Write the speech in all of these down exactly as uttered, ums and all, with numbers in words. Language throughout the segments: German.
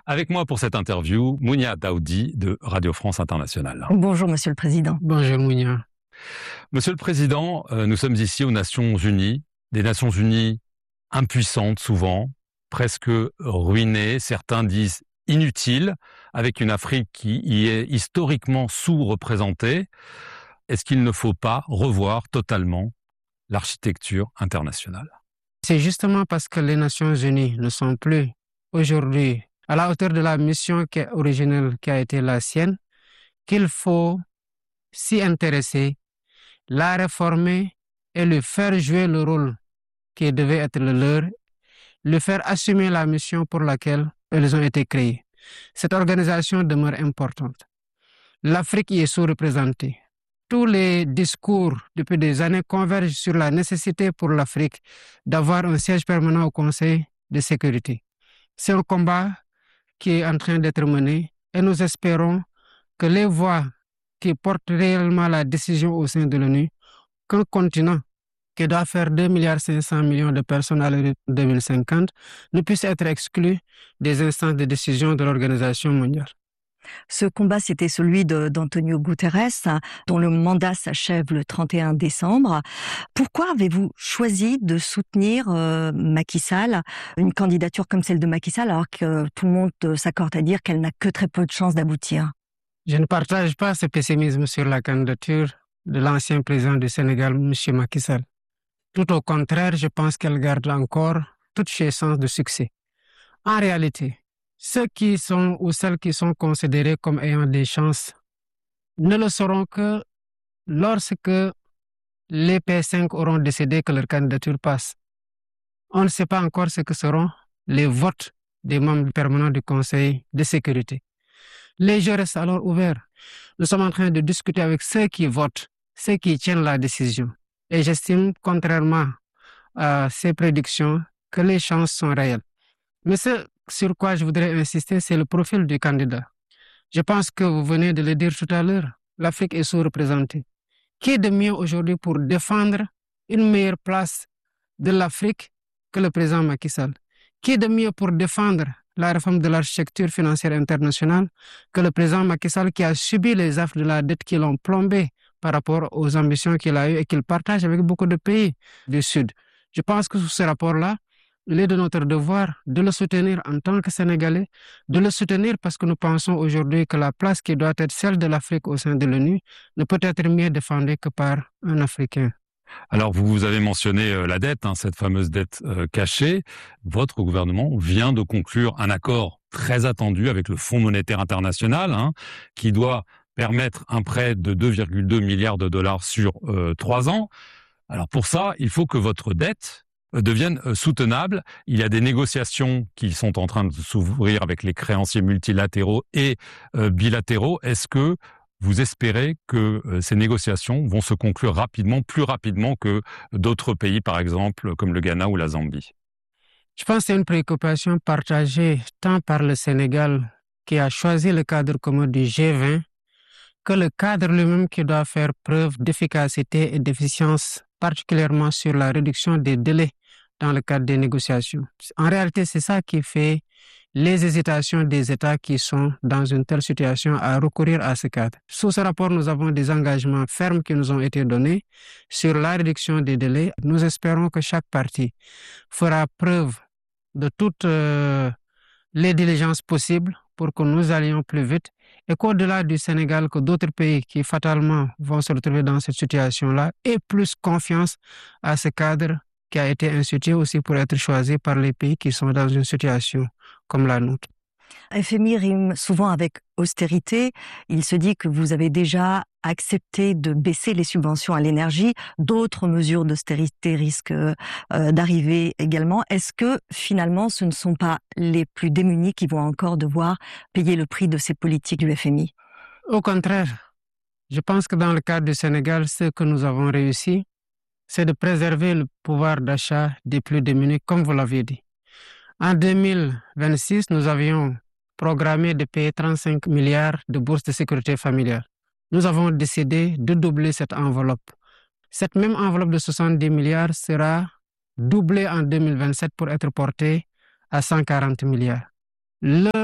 Avec moi pour cette interview, Mounia Daoudi de Radio France Internationale. Bonjour Monsieur le Président. Bonjour Mounia. Monsieur le Président, euh, nous sommes ici aux Nations Unies, des Nations Unies impuissantes souvent, presque ruinées, certains disent inutiles, avec une Afrique qui y est historiquement sous-représentée. Est-ce qu'il ne faut pas revoir totalement l'architecture internationale? C'est justement parce que les Nations Unies ne sont plus aujourd'hui à la hauteur de la mission qui est originelle, qui a été la sienne, qu'il faut s'y intéresser, la réformer et lui faire jouer le rôle qui devait être le leur, lui faire assumer la mission pour laquelle elles ont été créées. Cette organisation demeure importante. L'Afrique y est sous-représentée. Tous les discours depuis des années convergent sur la nécessité pour l'Afrique d'avoir un siège permanent au Conseil de sécurité. C'est un combat qui est en train d'être mené et nous espérons que les voix qui portent réellement la décision au sein de l'ONU, qu'un continent qui doit faire deux milliards cinq cents millions de personnes à l'année deux mille cinquante ne puisse être exclu des instances de décision de l'Organisation mondiale. Ce combat, c'était celui de, d'Antonio Guterres, dont le mandat s'achève le trente et un décembre. Pourquoi avez-vous choisi de soutenir euh, Macky Sall, une candidature comme celle de Macky Sall, alors que tout le monde s'accorde à dire qu'elle n'a que très peu de chances d'aboutir? Je ne partage pas ce pessimisme sur la candidature de l'ancien président du Sénégal, M. Macky Sall. Tout au contraire, je pense qu'elle garde encore toutes ses chances de succès. En réalité, ceux qui sont ou celles qui sont considérés comme ayant des chances ne le seront que lorsque les P cinq auront décidé que leur candidature passe. On ne sait pas encore ce que seront les votes des membres permanents du Conseil de sécurité. Les jeux restent alors ouverts. Nous sommes en train de discuter avec ceux qui votent, ceux qui tiennent la décision. Et j'estime, contrairement à ces prédictions, que les chances sont réelles. Mais ce sur quoi je voudrais insister, c'est le profil du candidat. Je pense que vous venez de le dire tout à l'heure, l'Afrique est sous-représentée. Qui est de mieux aujourd'hui pour défendre une meilleure place de l'Afrique que le président Macky Sall? Qui est de mieux pour défendre la réforme de l'architecture financière internationale que le président Macky Sall, qui a subi les affres de la dette qui l'ont plombé par rapport aux ambitions qu'il a eues et qu'il partage avec beaucoup de pays du Sud? Je pense que sous ce rapport-là, il est de notre devoir de le soutenir en tant que Sénégalais, de le soutenir parce que nous pensons aujourd'hui que la place qui doit être celle de l'Afrique au sein de l'ONU ne peut être mieux défendue que par un Africain. Alors, vous, vous avez mentionné euh, la dette, hein, cette fameuse dette euh, cachée. Votre gouvernement vient de conclure un accord très attendu avec le Fonds monétaire international, hein, qui doit permettre un prêt de deux virgule deux milliards de dollars sur euh, trois ans. Alors, pour ça, il faut que votre dette deviennent soutenables. Il y a des négociations qui sont en train de s'ouvrir avec les créanciers multilatéraux et euh, bilatéraux. Est-ce que vous espérez que euh, ces négociations vont se conclure rapidement, plus rapidement que d'autres pays, par exemple, comme le Ghana ou la Zambie? Je pense que c'est une préoccupation partagée tant par le Sénégal, qui a choisi le cadre commun du G vingt, que le cadre lui-même qui doit faire preuve d'efficacité et d'efficience, particulièrement sur la réduction des délais dans le cadre des négociations. En réalité, c'est ça qui fait les hésitations des États qui sont dans une telle situation à recourir à ce cadre. Sous ce rapport, nous avons des engagements fermes qui nous ont été donnés sur la réduction des délais. Nous espérons que chaque partie fera preuve de toutes euh, les diligences possibles pour que nous allions plus vite et qu'au-delà du Sénégal, que d'autres pays qui fatalement vont se retrouver dans cette situation-là aient plus confiance à ce cadre qui a été institué aussi pour être choisi par les pays qui sont dans une situation comme la nôtre. F M I rime souvent avec austérité. Il se dit que vous avez déjà accepté de baisser les subventions à l'énergie. D'autres mesures d'austérité risquent euh, d'arriver également. Est-ce que finalement ce ne sont pas les plus démunis qui vont encore devoir payer le prix de ces politiques du F M I? Au contraire, je pense que dans le cadre du Sénégal, ce que nous avons réussi, c'est de préserver le pouvoir d'achat des plus démunis, comme vous l'avez dit. En deux mille vingt-six, nous avions programmé de payer trente-cinq milliards de bourses de sécurité familiale. Nous avons décidé de doubler cette enveloppe. Cette même enveloppe de soixante-dix milliards sera doublée en deux mille vingt-sept pour être portée à cent quarante milliards. Le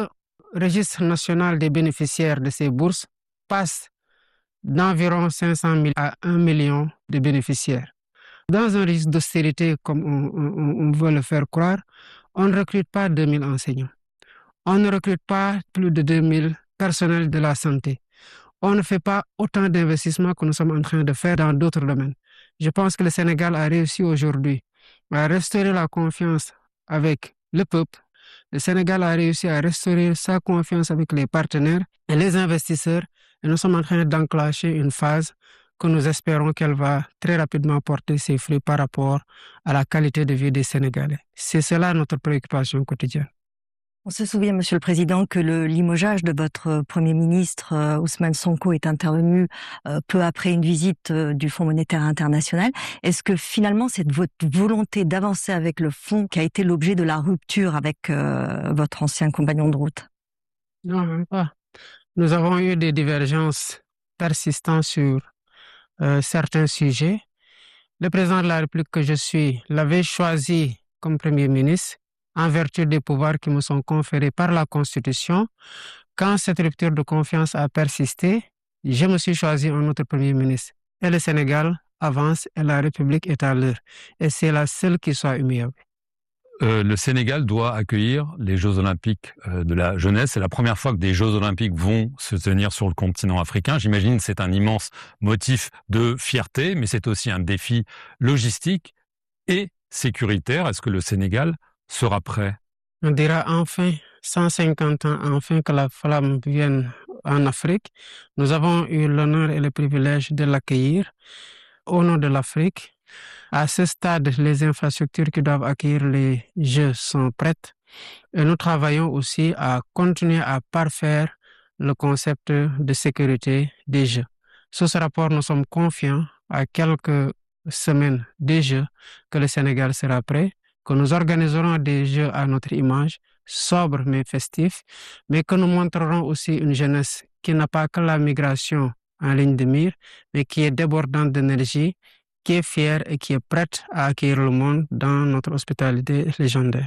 registre national des bénéficiaires de ces bourses passe d'environ cinq cent mille à un million de bénéficiaires. Dans un registre d'austérité, comme on, on, on veut le faire croire, on ne recrute pas deux mille enseignants. On ne recrute pas plus de deux mille personnels de la santé. On ne fait pas autant d'investissements que nous sommes en train de faire dans d'autres domaines. Je pense que le Sénégal a réussi aujourd'hui à restaurer la confiance avec le peuple. Le Sénégal a réussi à restaurer sa confiance avec les partenaires et les investisseurs. Et nous sommes en train d'enclencher une phase que nous espérons qu'elle va très rapidement porter ses fruits par rapport à la qualité de vie des Sénégalais. C'est cela notre préoccupation quotidienne. On se souvient, Monsieur le Président, que le limogeage de votre Premier ministre, euh, Ousmane Sonko, est intervenu euh, peu après une visite euh, du Fonds monétaire international. Est-ce que finalement, c'est votre volonté d'avancer avec le Fonds qui a été l'objet de la rupture avec euh, votre ancien compagnon de route? Non, même pas. Nous avons eu des divergences persistantes sur euh, certains sujets. Le président de la République que je suis l'avait choisi comme Premier ministre en vertu des pouvoirs qui me sont conférés par la Constitution. Quand cette rupture de confiance a persisté, je me suis choisi un autre Premier ministre. Et le Sénégal avance et la République est à l'heure. Et c'est la seule qui soit humiliable. Euh, le Sénégal doit accueillir les Jeux Olympiques euh, de la jeunesse. C'est la première fois que des Jeux Olympiques vont se tenir sur le continent africain. J'imagine que c'est un immense motif de fierté, mais c'est aussi un défi logistique et sécuritaire. Est-ce que le Sénégal sera prêt? On dira enfin, cent cinquante ans, enfin que la flamme vienne en Afrique. Nous avons eu l'honneur et le privilège de l'accueillir au nom de l'Afrique. À ce stade, les infrastructures qui doivent accueillir les Jeux sont prêtes. Et nous travaillons aussi à continuer à parfaire le concept de sécurité des Jeux. Sous ce rapport, nous sommes confiants à quelques semaines des Jeux que le Sénégal sera prêt, que nous organiserons des Jeux à notre image, sobres mais festifs, mais que nous montrerons aussi une jeunesse qui n'a pas que la migration en ligne de mire, mais qui est débordante d'énergie, qui est fière et qui est prête à accueillir le monde dans notre hospitalité légendaire.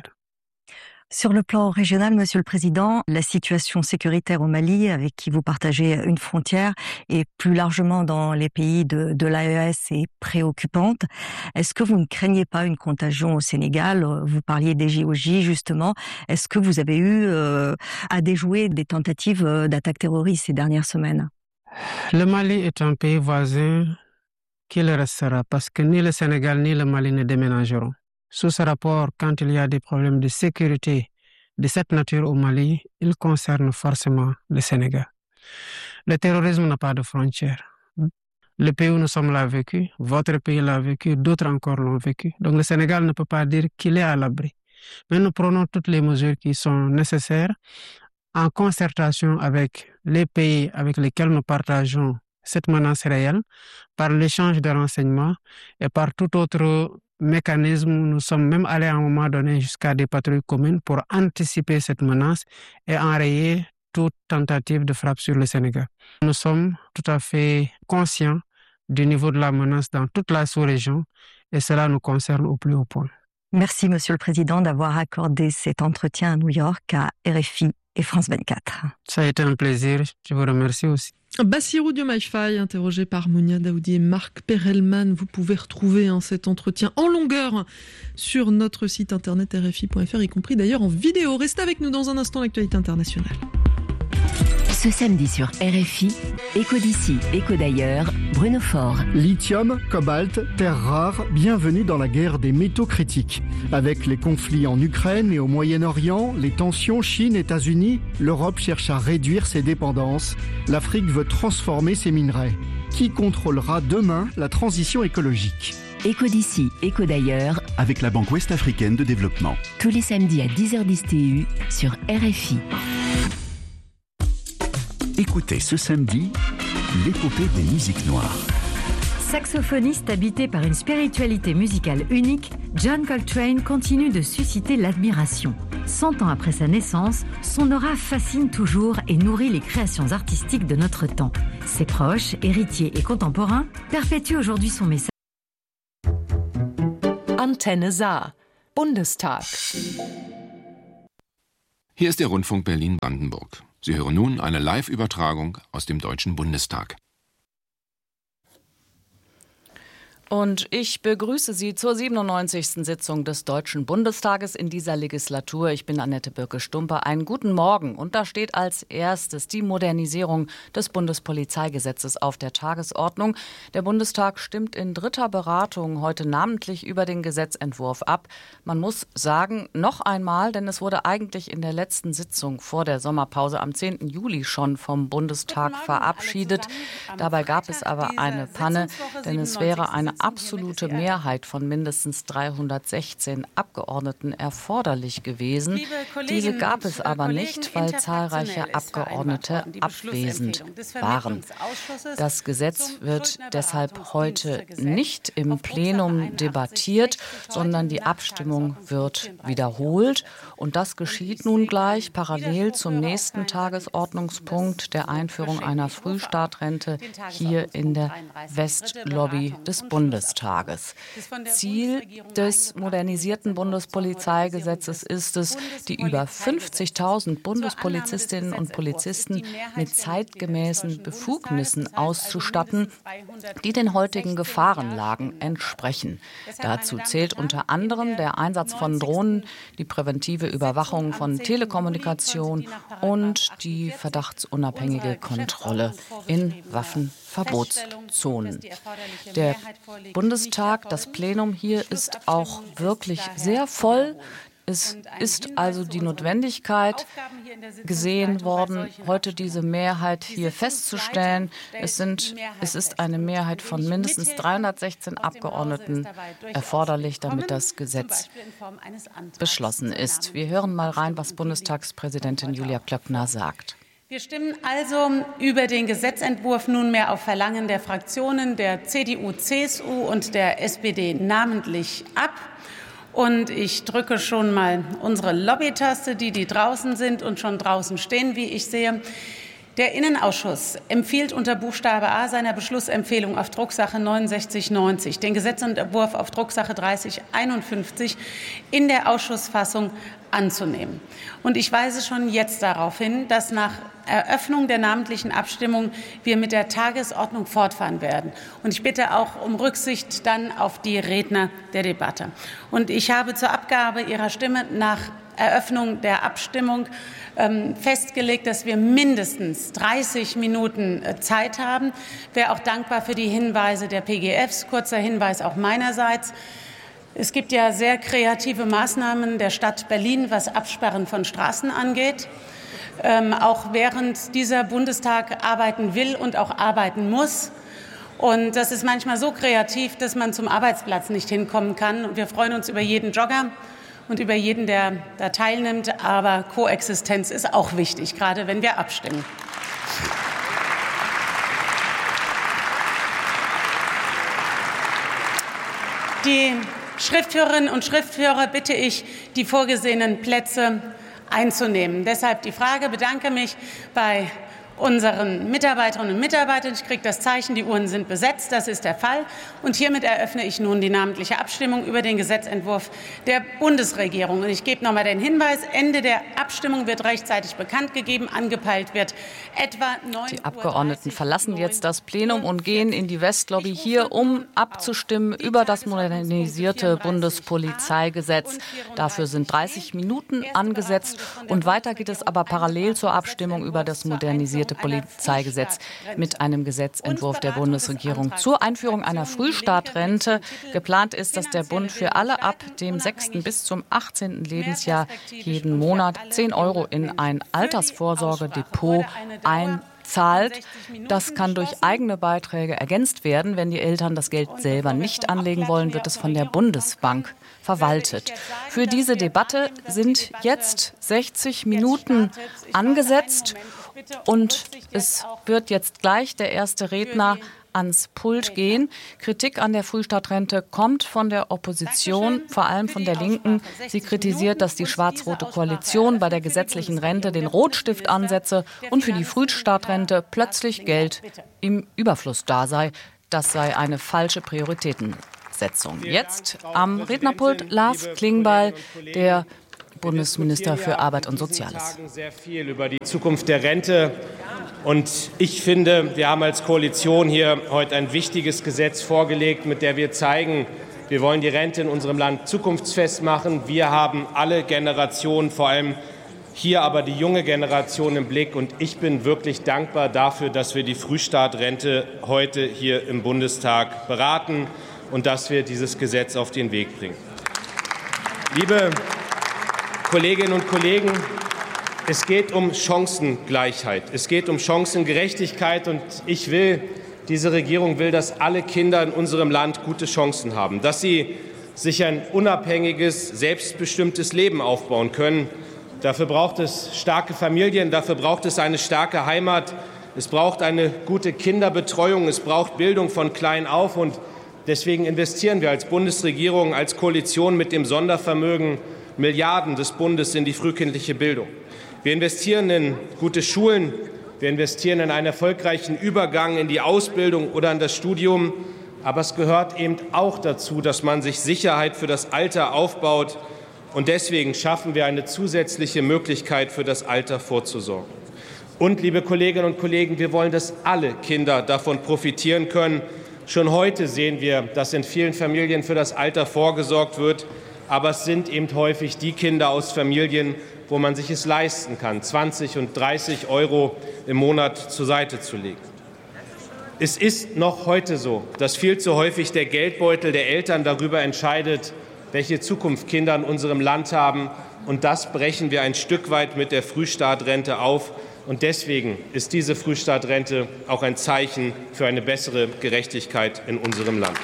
Sur le plan régional, Monsieur le Président, la situation sécuritaire au Mali, avec qui vous partagez une frontière, et plus largement dans les pays de, de l'A E S, est préoccupante. Est-ce que vous ne craignez pas une contagion au Sénégal? Vous parliez des J O J, justement. Est-ce que vous avez eu euh, à déjouer des tentatives d'attaques terroristes ces dernières semaines? Le Mali est un pays voisin qui le restera, parce que ni le Sénégal ni le Mali ne déménageront. Sous ce rapport, quand il y a des problèmes de sécurité de cette nature au Mali, il concerne forcément le Sénégal. Le terrorisme n'a pas de frontières. Le pays où nous sommes l'a vécu, votre pays l'a vécu, d'autres encore l'ont vécu. Donc le Sénégal ne peut pas dire qu'il est à l'abri. Mais nous prenons toutes les mesures qui sont nécessaires en concertation avec les pays avec lesquels nous partageons cette menace réelle, par l'échange de renseignements et par tout autre mécanisme. Nous sommes même allés à un moment donné jusqu'à des patrouilles communes pour anticiper cette menace et enrayer toute tentative de frappe sur le Sénégal. Nous sommes tout à fait conscients du niveau de la menace dans toute la sous-région et cela nous concerne au plus haut point. Merci, Monsieur le Président, d'avoir accordé cet entretien à New York à R F I et France vingt-quatre. Ça a été un plaisir, je vous remercie aussi. Bassirou Diomaye Faye, interrogé par Mounia Daoudi et Marc Perelman. Vous pouvez retrouver hein, cet entretien en longueur sur notre site internet R F I point F R, y compris d'ailleurs en vidéo. Restez avec nous dans un instant, l'actualité internationale. Ce samedi sur R F I, Écho d'ici, Écho d'ailleurs, Bruno Faure. Lithium, cobalt, terres rares, bienvenue dans la guerre des métaux critiques. Avec les conflits en Ukraine et au Moyen-Orient, les tensions Chine-États-Unis, l'Europe cherche à réduire ses dépendances. L'Afrique veut transformer ses minerais. Qui contrôlera demain la transition écologique ? Écho d'ici, Écho d'ailleurs, avec la Banque Ouest-Africaine de Développement. Tous les samedis à dix heures dix T U sur R F I. Écoutez ce samedi l'épopée des musiques noires. Saxophoniste habité par une spiritualité musicale unique, John Coltrane continue de susciter l'admiration. Cent ans après sa naissance, son aura fascine toujours et nourrit les créations artistiques de notre temps. Ses proches, héritiers et contemporains perpétuent aujourd'hui son message. Antenne Saar, Bundestag. Hier ist der Rundfunk Berlin-Brandenburg. Sie hören nun eine Live-Übertragung aus dem Deutschen Bundestag. Und ich begrüße Sie zur siebenundneunzigsten Sitzung des Deutschen Bundestages in dieser Legislatur. Ich bin Annette Birke-Stumper. Einen guten Morgen. Und da steht als erstes die Modernisierung des Bundespolizeigesetzes auf der Tagesordnung. Der Bundestag stimmt in dritter Beratung heute namentlich über den Gesetzentwurf ab. Man muss sagen, noch einmal, denn es wurde eigentlich in der letzten Sitzung vor der Sommerpause am zehnten Juli schon vom Bundestag verabschiedet. Dabei gab es aber eine Panne, denn es wäre eine absolute Mehrheit von mindestens dreihundertsechzehn Abgeordneten erforderlich gewesen. Diese gab es aber nicht, weil zahlreiche Abgeordnete abwesend waren. Das Gesetz wird deshalb heute nicht im Plenum debattiert, sondern die Abstimmung wird wiederholt. Und das geschieht nun gleich parallel zum nächsten Tagesordnungspunkt, der Einführung einer Frühstartrente hier in der Westlobby des Bundestages. Bundestages. Ziel des modernisierten Bundespolizeigesetzes ist es, die über fünfzigtausend Bundespolizistinnen und Polizisten mit zeitgemäßen Befugnissen auszustatten, die den heutigen Gefahrenlagen entsprechen. Dazu zählt unter anderem der Einsatz von Drohnen, die präventive Überwachung von Telekommunikation und die verdachtsunabhängige Kontrolle in Waffenverbotszonen. Der Bundestag, das Plenum hier ist auch wirklich sehr voll. Es ist also die Notwendigkeit gesehen worden, heute diese Mehrheit hier festzustellen. Es, sind, es ist eine Mehrheit von mindestens dreihundertsechzehn Abgeordneten erforderlich, damit das Gesetz beschlossen ist. Wir hören mal rein, was Bundestagspräsidentin Julia Klöckner sagt. Wir stimmen also über den Gesetzentwurf nunmehr auf Verlangen der Fraktionen der C D U, C S U und der S P D namentlich ab. Und ich drücke schon mal unsere Lobbytaste, die, die draußen sind und schon draußen stehen, wie ich sehe. Der Innenausschuss empfiehlt unter Buchstabe A seiner Beschlussempfehlung auf Drucksache neunundsechzig neunzig den Gesetzentwurf auf Drucksache dreißig einundfünfzig in der Ausschussfassung anzunehmen. Und ich weise schon jetzt darauf hin, dass nach Eröffnung der namentlichen Abstimmung wir mit der Tagesordnung fortfahren werden. Und ich bitte auch um Rücksicht dann auf die Redner der Debatte. Und ich habe zur Abgabe Ihrer Stimme nach Eröffnung der Abstimmung ähm, festgelegt, dass wir mindestens dreißig Minuten Zeit haben. Ich wäre auch dankbar für die Hinweise der P G Fs. Kurzer Hinweis auch meinerseits. Es gibt ja sehr kreative Maßnahmen der Stadt Berlin, was Absperren von Straßen angeht. Ähm, auch während dieser Bundestag arbeiten will und auch arbeiten muss. Und das ist manchmal so kreativ, dass man zum Arbeitsplatz nicht hinkommen kann. Und wir freuen uns über jeden Jogger und über jeden, der da teilnimmt. Aber Koexistenz ist auch wichtig, gerade wenn wir abstimmen. Die Schriftführerinnen und Schriftführer bitte ich, die vorgesehenen Plätze einzunehmen. Deshalb die Frage, bedanke mich bei unseren Mitarbeiterinnen und Mitarbeitern. Ich kriege das Zeichen, die Urnen sind besetzt. Das ist der Fall. Und hiermit eröffne ich nun die namentliche Abstimmung über den Gesetzentwurf der Bundesregierung. Und ich gebe noch mal den Hinweis, Ende der Abstimmung wird rechtzeitig bekannt gegeben. Angepeilt wird etwa neun Uhr. Die Abgeordneten verlassen jetzt das Plenum und gehen in die Westlobby hier, um abzustimmen über das modernisierte Bundespolizeigesetz. Dafür sind dreißig Minuten angesetzt. Und weiter geht es aber parallel zur Abstimmung über das modernisierte Polizeigesetz mit einem Gesetzentwurf der Bundesregierung zur Einführung einer Frühstartrente. Geplant ist, dass der Bund für alle ab dem sechsten bis zum achtzehnten Lebensjahr jeden Monat zehn Euro in ein Altersvorsorgedepot einzahlt. Das kann durch eigene Beiträge ergänzt werden. Wenn die Eltern das Geld selber nicht anlegen wollen, wird es von der Bundesbank verwaltet. Für diese Debatte sind jetzt sechzig Minuten angesetzt. Und es wird jetzt gleich der erste Redner ans Pult gehen. Kritik an der Frühstartrente kommt von der Opposition, vor allem von der Linken. Sie kritisiert, dass die schwarz-rote Koalition bei der gesetzlichen Rente den Rotstift ansetze und für die Frühstartrente plötzlich Geld im Überfluss da sei. Das sei eine falsche Prioritätensetzung. Jetzt am Rednerpult Lars Klingbeil, der Bundesminister für Arbeit und Soziales. Wir diskutieren sehr viel über die Zukunft der Rente. Und ich finde, wir haben als Koalition hier heute ein wichtiges Gesetz vorgelegt, mit dem wir zeigen, wir wollen die Rente in unserem Land zukunftsfest machen. Wir haben alle Generationen, vor allem hier aber die junge Generation im Blick. Und ich bin wirklich dankbar dafür, dass wir die Frühstartrente heute hier im Bundestag beraten und dass wir dieses Gesetz auf den Weg bringen. Liebe Kolleginnen und Kollegen, es geht um Chancengleichheit. Es geht um Chancengerechtigkeit. Und ich will, diese Regierung will, dass alle Kinder in unserem Land gute Chancen haben, dass sie sich ein unabhängiges, selbstbestimmtes Leben aufbauen können. Dafür braucht es starke Familien, dafür braucht es eine starke Heimat, es braucht eine gute Kinderbetreuung, es braucht Bildung von klein auf. Und deswegen investieren wir als Bundesregierung, als Koalition mit dem Sondervermögen Milliarden des Bundes in die frühkindliche Bildung. Wir investieren in gute Schulen, wir investieren in einen erfolgreichen Übergang in die Ausbildung oder in das Studium. Aber es gehört eben auch dazu, dass man sich Sicherheit für das Alter aufbaut. Und deswegen schaffen wir eine zusätzliche Möglichkeit, für das Alter vorzusorgen. Und, liebe Kolleginnen und Kollegen, wir wollen, dass alle Kinder davon profitieren können. Schon heute sehen wir, dass in vielen Familien für das Alter vorgesorgt wird. Aber es sind eben häufig die Kinder aus Familien, wo man sich es leisten kann, zwanzig und dreißig Euro im Monat zur Seite zu legen. Es ist noch heute so, dass viel zu häufig der Geldbeutel der Eltern darüber entscheidet, welche Zukunft Kinder in unserem Land haben. Und das brechen wir ein Stück weit mit der Frühstartrente auf. Und deswegen ist diese Frühstartrente auch ein Zeichen für eine bessere Gerechtigkeit in unserem Land.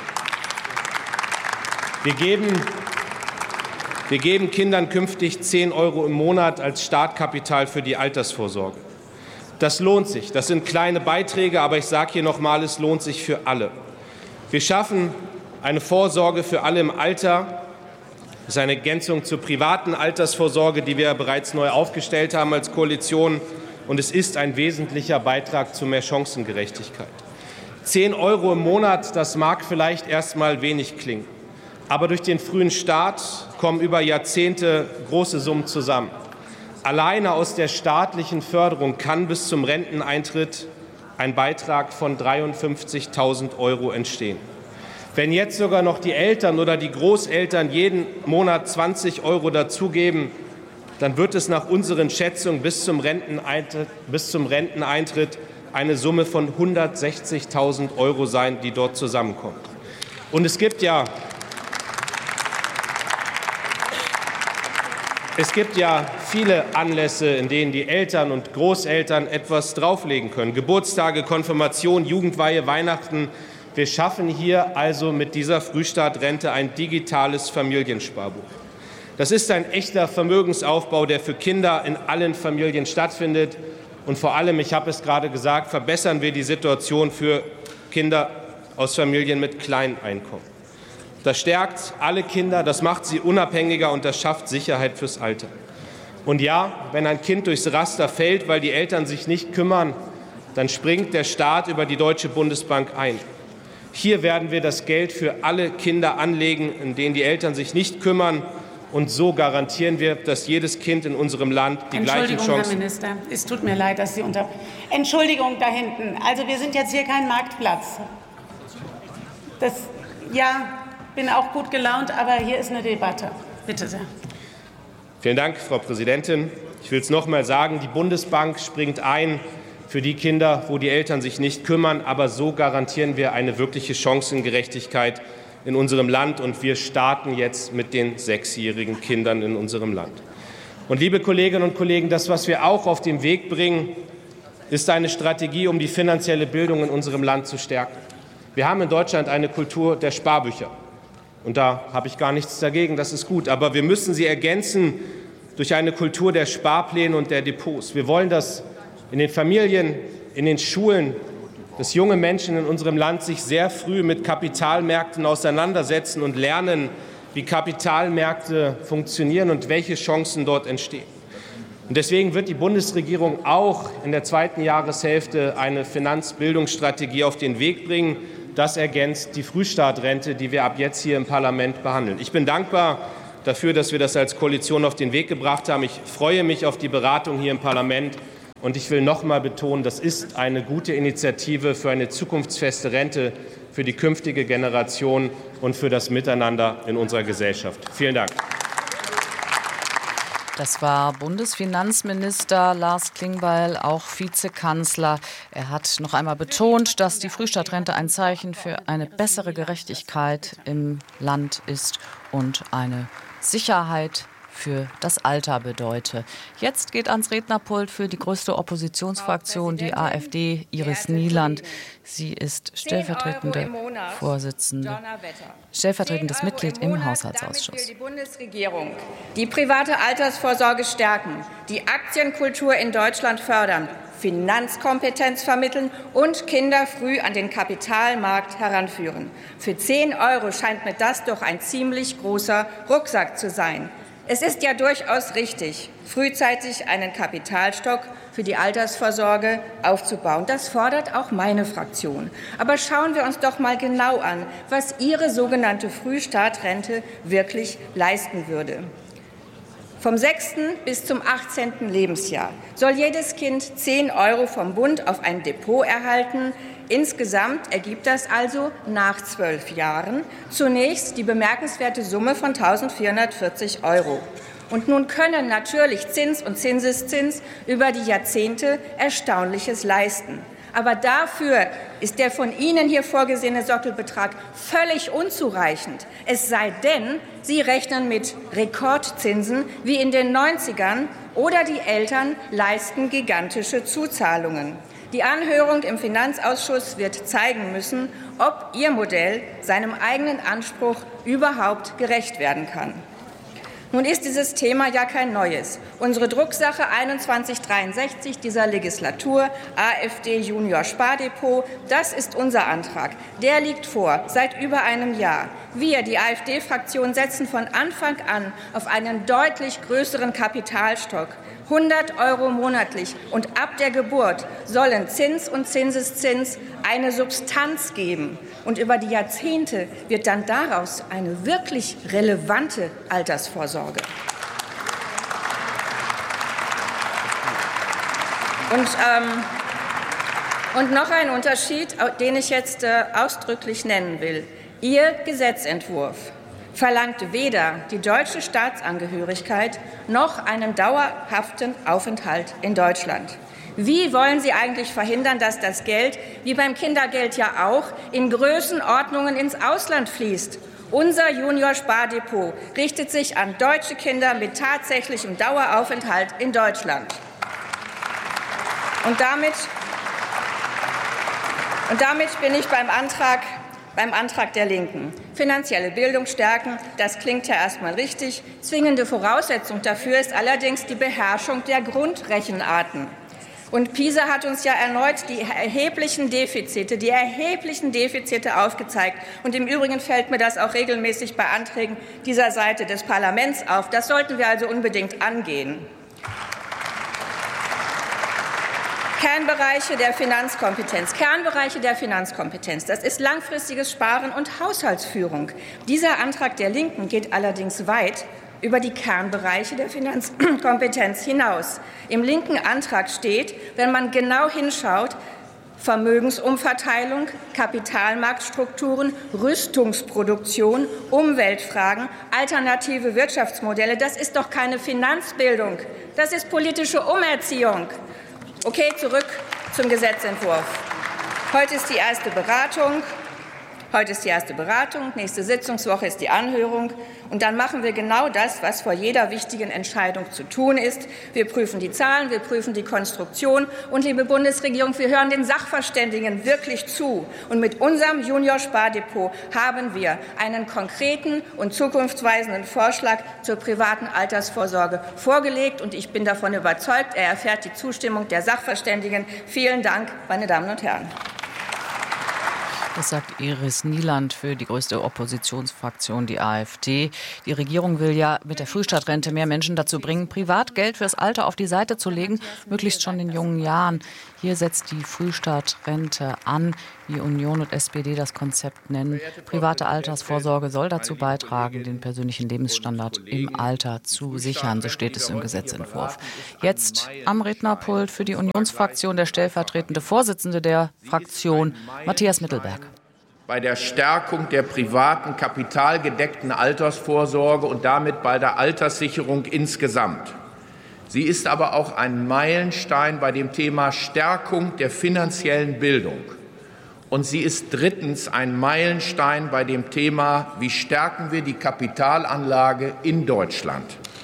Wir geben Wir geben Kindern künftig zehn Euro im Monat als Startkapital für die Altersvorsorge. Das lohnt sich. Das sind kleine Beiträge, aber ich sage hier noch mal, es lohnt sich für alle. Wir schaffen eine Vorsorge für alle im Alter. Das ist eine Ergänzung zur privaten Altersvorsorge, die wir bereits neu aufgestellt haben als Koalition. Und es ist ein wesentlicher Beitrag zu mehr Chancengerechtigkeit. Zehn Euro im Monat, das mag vielleicht erst mal wenig klingen. Aber durch den frühen Start kommen über Jahrzehnte große Summen zusammen. Alleine aus der staatlichen Förderung kann bis zum Renteneintritt ein Beitrag von dreiundfünfzigtausend Euro entstehen. Wenn jetzt sogar noch die Eltern oder die Großeltern jeden Monat zwanzig Euro dazugeben, dann wird es nach unseren Schätzungen bis zum Renteneintritt, bis zum Renteneintritt eine Summe von hundertsechzigtausend Euro sein, die dort zusammenkommt. Und es gibt ja Es gibt ja viele Anlässe, in denen die Eltern und Großeltern etwas drauflegen können. Geburtstage, Konfirmation, Jugendweihe, Weihnachten. Wir schaffen hier also mit dieser Frühstartrente ein digitales Familiensparbuch. Das ist ein echter Vermögensaufbau, der für Kinder in allen Familien stattfindet. Und vor allem, ich habe es gerade gesagt, verbessern wir die Situation für Kinder aus Familien mit kleinen Einkommen. Das stärkt alle Kinder, das macht sie unabhängiger und das schafft Sicherheit fürs Alter. Und ja, wenn ein Kind durchs Raster fällt, weil die Eltern sich nicht kümmern, dann springt der Staat über die Deutsche Bundesbank ein. Hier werden wir das Geld für alle Kinder anlegen, in denen die Eltern sich nicht kümmern. Und so garantieren wir, dass jedes Kind in unserem Land die gleichen Chancen... Entschuldigung, Herr Minister, es tut mir leid, dass Sie unter... Entschuldigung, da hinten. Also wir sind jetzt hier kein Marktplatz. Das... Ja... Ich bin auch gut gelaunt, aber hier ist eine Debatte. Bitte sehr. Vielen Dank, Frau Präsidentin. Ich will es noch mal sagen, die Bundesbank springt ein für die Kinder, wo die Eltern sich nicht kümmern. Aber so garantieren wir eine wirkliche Chancengerechtigkeit in unserem Land. Und wir starten jetzt mit den sechsjährigen Kindern in unserem Land. Und liebe Kolleginnen und Kollegen, das, was wir auch auf den Weg bringen, ist eine Strategie, um die finanzielle Bildung in unserem Land zu stärken. Wir haben in Deutschland eine Kultur der Sparbücher. Und da habe ich gar nichts dagegen, das ist gut. Aber wir müssen sie ergänzen durch eine Kultur der Sparpläne und der Depots. Wir wollen, dass in den Familien, in den Schulen, dass junge Menschen in unserem Land sich sehr früh mit Kapitalmärkten auseinandersetzen und lernen, wie Kapitalmärkte funktionieren und welche Chancen dort entstehen. Und deswegen wird die Bundesregierung auch in der zweiten Jahreshälfte eine Finanzbildungsstrategie auf den Weg bringen. Das ergänzt die Frühstartrente, die wir ab jetzt hier im Parlament behandeln. Ich bin dankbar, dafür, dass wir das als Koalition auf den Weg gebracht haben. Ich freue mich auf die Beratung hier im Parlament. Und ich will noch einmal betonen, das ist eine gute Initiative für eine zukunftsfeste Rente für die künftige Generation und für das Miteinander in unserer Gesellschaft. Vielen Dank. Das war Bundesfinanzminister Lars Klingbeil, auch Vizekanzler. Er hat noch einmal betont, dass die Frühstadtrente ein Zeichen für eine bessere Gerechtigkeit im Land ist und eine Sicherheit für das Alter bedeute. Jetzt geht ans Rednerpult für die größte Oppositionsfraktion, die AfD, Iris Nieland. Sie ist stellvertretende Vorsitzende, stellvertretendes Mitglied im Haushaltsausschuss. Die Bundesregierung die private Altersvorsorge stärken, die Aktienkultur in Deutschland fördern, Finanzkompetenz vermitteln und Kinder früh an den Kapitalmarkt heranführen. Für zehn Euro scheint mir das doch ein ziemlich großer Rucksack zu sein. Es ist ja durchaus richtig, frühzeitig einen Kapitalstock für die Altersvorsorge aufzubauen. Das fordert auch meine Fraktion. Aber schauen wir uns doch mal genau an, was Ihre sogenannte Frühstartrente wirklich leisten würde. Vom sechsten bis zum achtzehnten Lebensjahr soll jedes Kind zehn Euro vom Bund auf ein Depot erhalten. Insgesamt ergibt das also nach zwölf Jahren zunächst die bemerkenswerte Summe von eintausendvierhundertvierzig Euro. Und nun können natürlich Zins und Zinseszins über die Jahrzehnte Erstaunliches leisten. Aber dafür ist der von Ihnen hier vorgesehene Sockelbetrag völlig unzureichend. Es sei denn, Sie rechnen mit Rekordzinsen wie in den neunzigern oder die Eltern leisten gigantische Zuzahlungen. Die Anhörung im Finanzausschuss wird zeigen müssen, ob Ihr Modell seinem eigenen Anspruch überhaupt gerecht werden kann. Nun ist dieses Thema ja kein neues. Unsere Drucksache einundzwanzig dreiundsechzig dieser Legislatur, AfD Junior Spardepot, das ist unser Antrag. Der liegt vor, seit über einem Jahr. Wir, die AfD-Fraktion, setzen von Anfang an auf einen deutlich größeren Kapitalstock. hundert Euro monatlich und ab der Geburt sollen Zins und Zinseszins eine Substanz geben. Und über die Jahrzehnte wird dann daraus eine wirklich relevante Altersvorsorge. Und, ähm, und noch ein Unterschied, den ich jetzt äh, ausdrücklich nennen will. Ihr Gesetzentwurf verlangt weder die deutsche Staatsangehörigkeit noch einen dauerhaften Aufenthalt in Deutschland. Wie wollen Sie eigentlich verhindern, dass das Geld, wie beim Kindergeld ja auch, in Größenordnungen ins Ausland fließt? Unser Junior-Spardepot richtet sich an deutsche Kinder mit tatsächlichem Daueraufenthalt in Deutschland. Und damit, und damit bin ich beim Antrag Beim Antrag der Linken. Finanzielle Bildung stärken, das klingt ja erstmal richtig. Zwingende Voraussetzung dafür ist allerdings die Beherrschung der Grundrechenarten. Und PISA hat uns ja erneut die erheblichen Defizite, die erheblichen Defizite aufgezeigt. Und im Übrigen fällt mir das auch regelmäßig bei Anträgen dieser Seite des Parlaments auf. Das sollten wir also unbedingt angehen. Kernbereiche der Finanzkompetenz. Kernbereiche der Finanzkompetenz. Das ist langfristiges Sparen und Haushaltsführung. Dieser Antrag der Linken geht allerdings weit über die Kernbereiche der Finanzkompetenz hinaus. Im linken Antrag steht, wenn man genau hinschaut, Vermögensumverteilung, Kapitalmarktstrukturen, Rüstungsproduktion, Umweltfragen, alternative Wirtschaftsmodelle. Das ist doch keine Finanzbildung. Das ist politische Umerziehung. Okay, zurück zum Gesetzentwurf. Heute ist die erste Beratung. Heute ist die erste Beratung, nächste Sitzungswoche ist die Anhörung. Und dann machen wir genau das, was vor jeder wichtigen Entscheidung zu tun ist. Wir prüfen die Zahlen, wir prüfen die Konstruktion. Und, liebe Bundesregierung, wir hören den Sachverständigen wirklich zu. Und mit unserem Junior-Spardepot haben wir einen konkreten und zukunftsweisenden Vorschlag zur privaten Altersvorsorge vorgelegt. Und ich bin davon überzeugt, er erfährt die Zustimmung der Sachverständigen. Vielen Dank, meine Damen und Herren. Das sagt Iris Nieland für die größte Oppositionsfraktion, die AfD. Die Regierung will ja mit der Frühstadtrente mehr Menschen dazu bringen, privat Geld fürs Alter auf die Seite zu legen, möglichst schon in jungen Jahren. Hier setzt die Frühstadtrente an, wie Union und S P D das Konzept nennen. Private Altersvorsorge soll dazu beitragen, den persönlichen Lebensstandard im Alter zu sichern, so steht es im Gesetzentwurf. Jetzt am Rednerpult für die Unionsfraktion der stellvertretende Vorsitzende der Fraktion, Matthias Mittelberg. Bei der Stärkung der privaten kapitalgedeckten Altersvorsorge und damit bei der Alterssicherung insgesamt. Sie ist aber auch ein Meilenstein bei dem Thema Stärkung der finanziellen Bildung. Und sie ist drittens ein Meilenstein bei dem Thema, wie stärken wir die Kapitalanlage in Deutschland.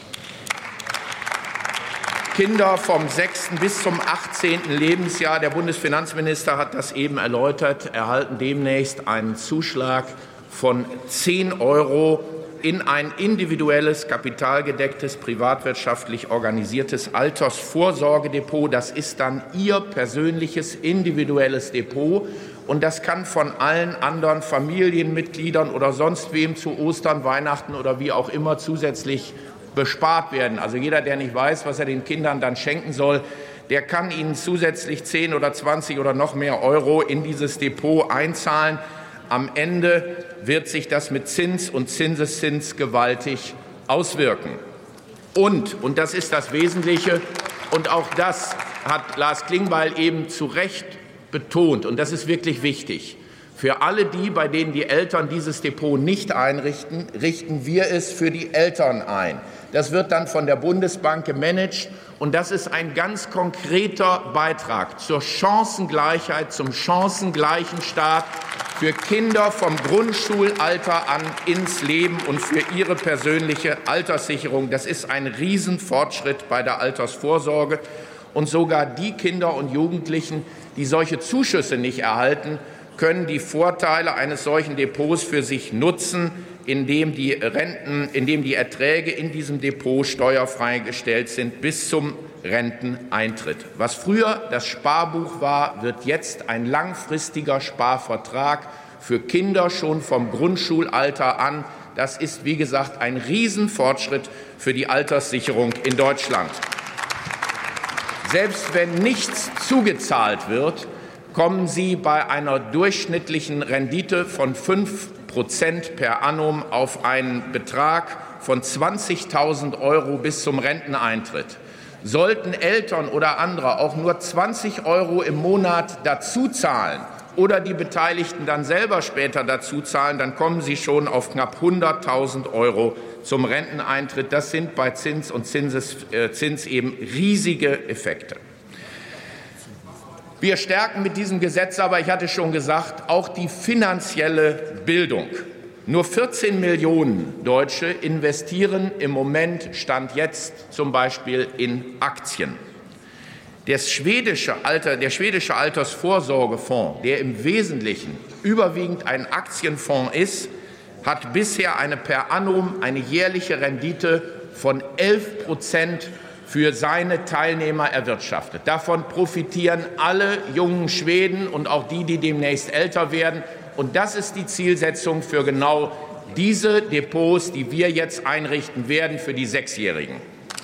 Kinder vom sechsten bis zum achtzehnten Lebensjahr, der Bundesfinanzminister hat das eben erläutert, erhalten demnächst einen Zuschlag von zehn Euro in ein individuelles, kapitalgedecktes, privatwirtschaftlich organisiertes Altersvorsorgedepot. Das ist dann Ihr persönliches, individuelles Depot. Und das kann von allen anderen Familienmitgliedern oder sonst wem zu Ostern, Weihnachten oder wie auch immer zusätzlich bespart werden. Also jeder, der nicht weiß, was er den Kindern dann schenken soll, der kann ihnen zusätzlich zehn oder zwanzig oder noch mehr Euro in dieses Depot einzahlen. Am Ende wird sich das mit Zins und Zinseszins gewaltig auswirken. Und, und das ist das Wesentliche, und auch das hat Lars Klingbeil eben zu Recht betont, und das ist wirklich wichtig, für alle die, bei denen die Eltern dieses Depot nicht einrichten, richten wir es für die Eltern ein. Das wird dann von der Bundesbank gemanagt, und das ist ein ganz konkreter Beitrag zur Chancengleichheit, zum chancengleichen Start für Kinder vom Grundschulalter an ins Leben und für ihre persönliche Alterssicherung. Das ist ein Riesenfortschritt bei der Altersvorsorge. Und sogar die Kinder und Jugendlichen, die solche Zuschüsse nicht erhalten, können die Vorteile eines solchen Depots für sich nutzen, indem die Renten, indem die Erträge in diesem Depot steuerfrei gestellt sind bis zum Renteneintritt. Was früher das Sparbuch war, wird jetzt ein langfristiger Sparvertrag für Kinder schon vom Grundschulalter an. Das ist, wie gesagt, ein Riesenfortschritt für die Alterssicherung in Deutschland. Selbst wenn nichts zugezahlt wird, kommen Sie bei einer durchschnittlichen Rendite von fünf Prozent per annum auf einen Betrag von zwanzigtausend Euro bis zum Renteneintritt. Sollten Eltern oder andere auch nur zwanzig Euro im Monat dazuzahlen oder die Beteiligten dann selber später dazuzahlen, dann kommen Sie schon auf knapp hunderttausend Euro zum Renteneintritt. Das sind bei Zins und Zinses, äh, Zins eben riesige Effekte. Wir stärken mit diesem Gesetz aber, ich hatte schon gesagt, auch die finanzielle Bildung. Nur vierzehn Millionen Deutsche investieren im Moment, Stand jetzt, zum Beispiel in Aktien. Das schwedische Alter, der schwedische Altersvorsorgefonds, der im Wesentlichen überwiegend ein Aktienfonds ist, hat bisher eine per annum eine jährliche Rendite von elf Prozent für seine Teilnehmer erwirtschaftet. Davon profitieren alle jungen Schweden und auch die, die demnächst älter werden. Und das ist die Zielsetzung für genau diese Depots, die wir jetzt einrichten werden für die Sechsjährigen.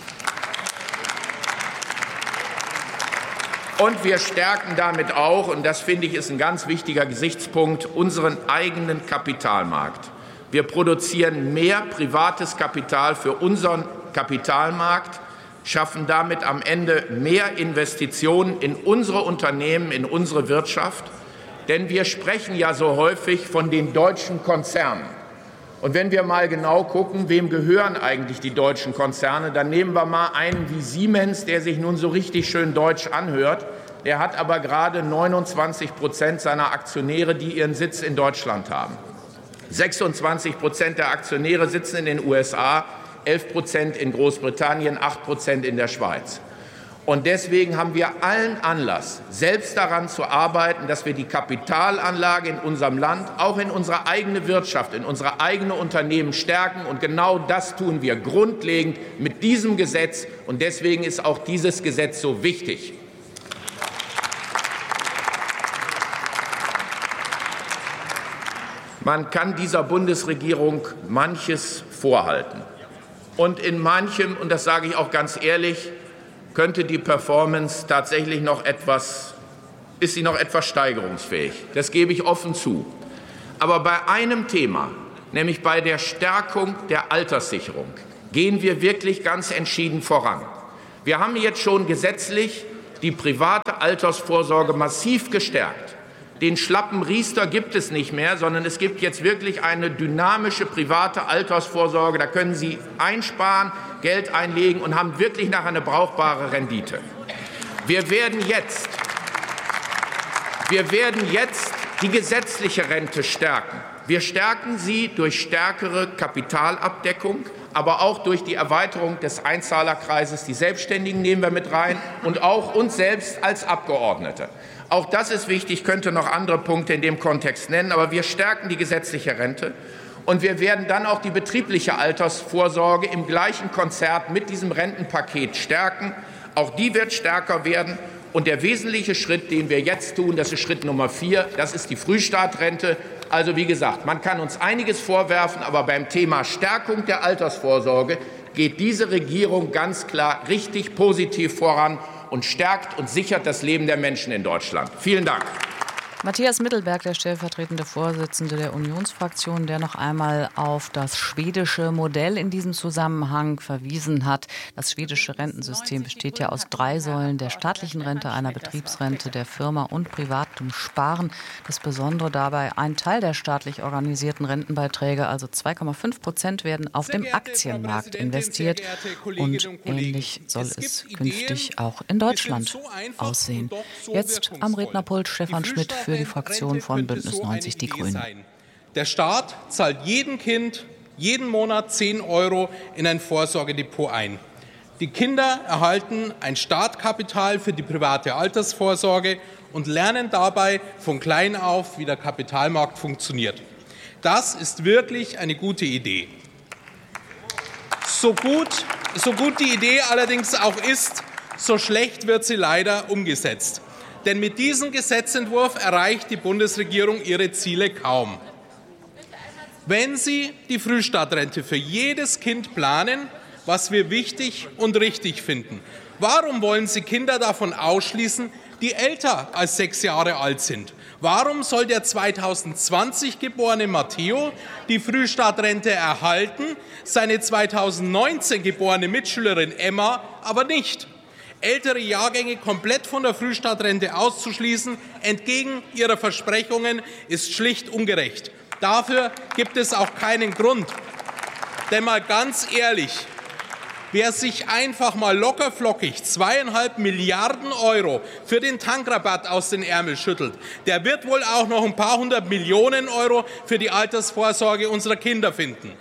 Und wir stärken damit auch, und das finde ich ist ein ganz wichtiger Gesichtspunkt, unseren eigenen Kapitalmarkt. Wir produzieren mehr privates Kapital für unseren Kapitalmarkt, schaffen damit am Ende mehr Investitionen in unsere Unternehmen, in unsere Wirtschaft. Denn wir sprechen ja so häufig von den deutschen Konzernen. Und wenn wir mal genau gucken, wem gehören eigentlich die deutschen Konzerne, dann nehmen wir mal einen wie Siemens, der sich nun so richtig schön deutsch anhört. Der hat aber gerade neunundzwanzig Prozent seiner Aktionäre, die ihren Sitz in Deutschland haben. sechsundzwanzig Prozent der Aktionäre sitzen in den U S A, elf Prozent in Großbritannien, acht Prozent in der Schweiz. Und deswegen haben wir allen Anlass, selbst daran zu arbeiten, dass wir die Kapitalanlage in unserem Land, auch in unsere eigene Wirtschaft, in unsere eigenen Unternehmen stärken. Und genau das tun wir grundlegend mit diesem Gesetz. Und deswegen ist auch dieses Gesetz so wichtig. Man kann dieser Bundesregierung manches vorhalten. Und in manchem, und das sage ich auch ganz ehrlich, könnte die Performance tatsächlich noch etwas, ist sie noch etwas steigerungsfähig. Das gebe ich offen zu. Aber bei einem Thema, nämlich bei der Stärkung der Alterssicherung, gehen wir wirklich ganz entschieden voran. Wir haben jetzt schon gesetzlich die private Altersvorsorge massiv gestärkt. Den schlappen Riester gibt es nicht mehr, sondern es gibt jetzt wirklich eine dynamische private Altersvorsorge. Da können Sie einsparen, Geld einlegen und haben wirklich nachher eine brauchbare Rendite. Wir werden jetzt, wir werden jetzt die gesetzliche Rente stärken. Wir stärken sie durch stärkere Kapitalabdeckung, aber auch durch die Erweiterung des Einzahlerkreises. Die Selbstständigen nehmen wir mit rein und auch uns selbst als Abgeordnete. Auch das ist wichtig, ich könnte noch andere Punkte in dem Kontext nennen, aber wir stärken die gesetzliche Rente. Und wir werden dann auch die betriebliche Altersvorsorge im gleichen Konzert mit diesem Rentenpaket stärken. Auch die wird stärker werden. Und der wesentliche Schritt, den wir jetzt tun, das ist Schritt Nummer vier, das ist die Frühstartrente. Also wie gesagt, man kann uns einiges vorwerfen, aber beim Thema Stärkung der Altersvorsorge geht diese Regierung ganz klar richtig positiv voran und stärkt und sichert das Leben der Menschen in Deutschland. Vielen Dank. Matthias Mittelberg, der stellvertretende Vorsitzende der Unionsfraktion, der noch einmal auf das schwedische Modell in diesem Zusammenhang verwiesen hat. Das schwedische Rentensystem besteht ja aus drei Säulen: der staatlichen Rente, einer Betriebsrente, der Firma und privatem Sparen. Das Besondere dabei: ein Teil der staatlich organisierten Rentenbeiträge, also zwei Komma fünf Prozent, werden auf dem Aktienmarkt investiert. Und ähnlich soll es künftig auch in Deutschland aussehen. Jetzt am Rednerpult Stefan Schmidt für die Fraktion von Bündnis neunzig Die Grünen. Der Staat zahlt jedem Kind jeden Monat zehn Euro in ein Vorsorgedepot ein. Die Kinder erhalten ein Startkapital für die private Altersvorsorge und lernen dabei von klein auf, wie der Kapitalmarkt funktioniert. Das ist wirklich eine gute Idee. So gut, so gut die Idee allerdings auch ist, so schlecht wird sie leider umgesetzt. Denn mit diesem Gesetzentwurf erreicht die Bundesregierung ihre Ziele kaum. Wenn Sie die Frühstartrente für jedes Kind planen, was wir wichtig und richtig finden, warum wollen Sie Kinder davon ausschließen, die älter als sechs Jahre alt sind? Warum soll der zweitausendzwanzig geborene Matteo die Frühstartrente erhalten, seine zweitausendneunzehn geborene Mitschülerin Emma aber nicht? Ältere Jahrgänge komplett von der Frühstartrente auszuschließen, entgegen ihrer Versprechungen, ist schlicht ungerecht. Dafür gibt es auch keinen Grund. Denn mal ganz ehrlich, wer sich einfach mal lockerflockig zweieinhalb Milliarden Euro für den Tankrabatt aus den Ärmeln schüttelt, der wird wohl auch noch ein paar hundert Millionen Euro für die Altersvorsorge unserer Kinder finden.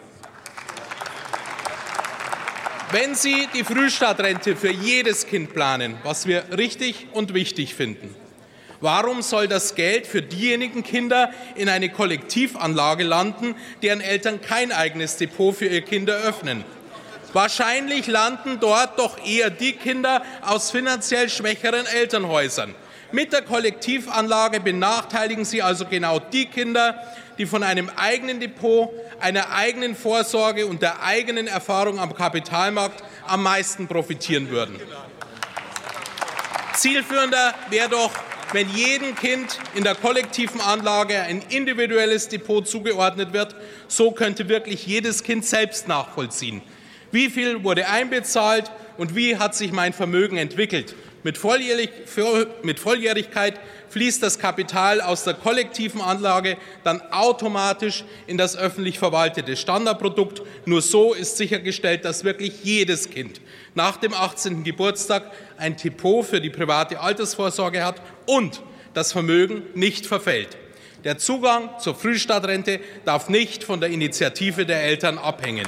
Wenn Sie die Frühstartrente für jedes Kind planen, was wir richtig und wichtig finden, warum soll das Geld für diejenigen Kinder in eine Kollektivanlage landen, deren Eltern kein eigenes Depot für ihr Kind eröffnen? Wahrscheinlich landen dort doch eher die Kinder aus finanziell schwächeren Elternhäusern. Mit der Kollektivanlage benachteiligen Sie also genau die Kinder, die von einem eigenen Depot, einer eigenen Vorsorge und der eigenen Erfahrung am Kapitalmarkt am meisten profitieren würden. Zielführender wäre doch, wenn jedem Kind in der kollektiven Anlage ein individuelles Depot zugeordnet wird. So könnte wirklich jedes Kind selbst nachvollziehen, wie viel wurde einbezahlt und wie hat sich mein Vermögen entwickelt. Mit, Volljährig, mit Volljährigkeit fließt das Kapital aus der kollektiven Anlage dann automatisch in das öffentlich verwaltete Standardprodukt. Nur so ist sichergestellt, dass wirklich jedes Kind nach dem achtzehnten Geburtstag ein Depot für die private Altersvorsorge hat und das Vermögen nicht verfällt. Der Zugang zur Frühstartrente darf nicht von der Initiative der Eltern abhängen.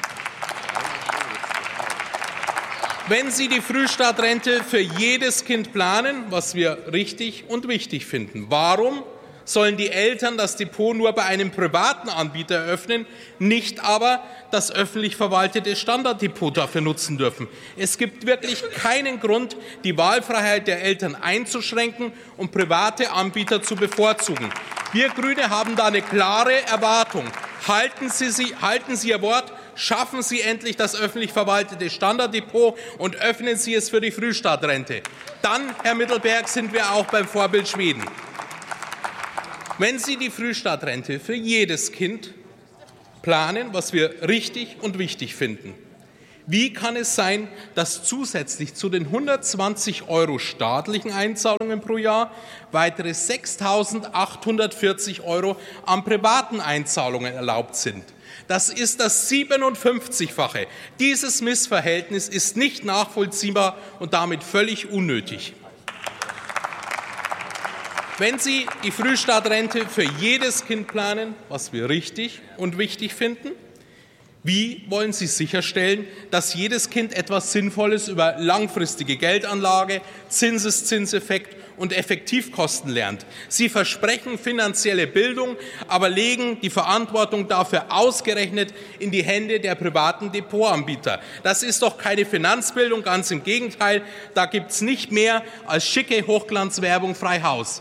Wenn Sie die Frühstartrente für jedes Kind planen, was wir richtig und wichtig finden, warum sollen die Eltern das Depot nur bei einem privaten Anbieter eröffnen, nicht aber das öffentlich verwaltete Standarddepot dafür nutzen dürfen? Es gibt wirklich keinen Grund, die Wahlfreiheit der Eltern einzuschränken und private Anbieter zu bevorzugen. Wir Grüne haben da eine klare Erwartung. Halten Sie, Sie, halten Sie Ihr Wort, schaffen Sie endlich das öffentlich verwaltete Standarddepot und öffnen Sie es für die Frühstartrente. Dann, Herr Mittelberg, sind wir auch beim Vorbild Schweden. Wenn Sie die Frühstartrente für jedes Kind planen, was wir richtig und wichtig finden, wie kann es sein, dass zusätzlich zu den hundertzwanzig Euro staatlichen Einzahlungen pro Jahr weitere sechstausendachthundertvierzig Euro an privaten Einzahlungen erlaubt sind? Das ist das siebenundfünfzigfache. Dieses Missverhältnis ist nicht nachvollziehbar und damit völlig unnötig. Wenn Sie die Frühstartrente für jedes Kind planen, was wir richtig und wichtig finden, wie wollen Sie sicherstellen, dass jedes Kind etwas Sinnvolles über langfristige Geldanlage, Zinseszinseffekt und Effektivkosten lernt? Sie versprechen finanzielle Bildung, aber legen die Verantwortung dafür ausgerechnet in die Hände der privaten Depotanbieter. Das ist doch keine Finanzbildung, ganz im Gegenteil. Da gibt es nicht mehr als schicke Hochglanzwerbung frei Haus.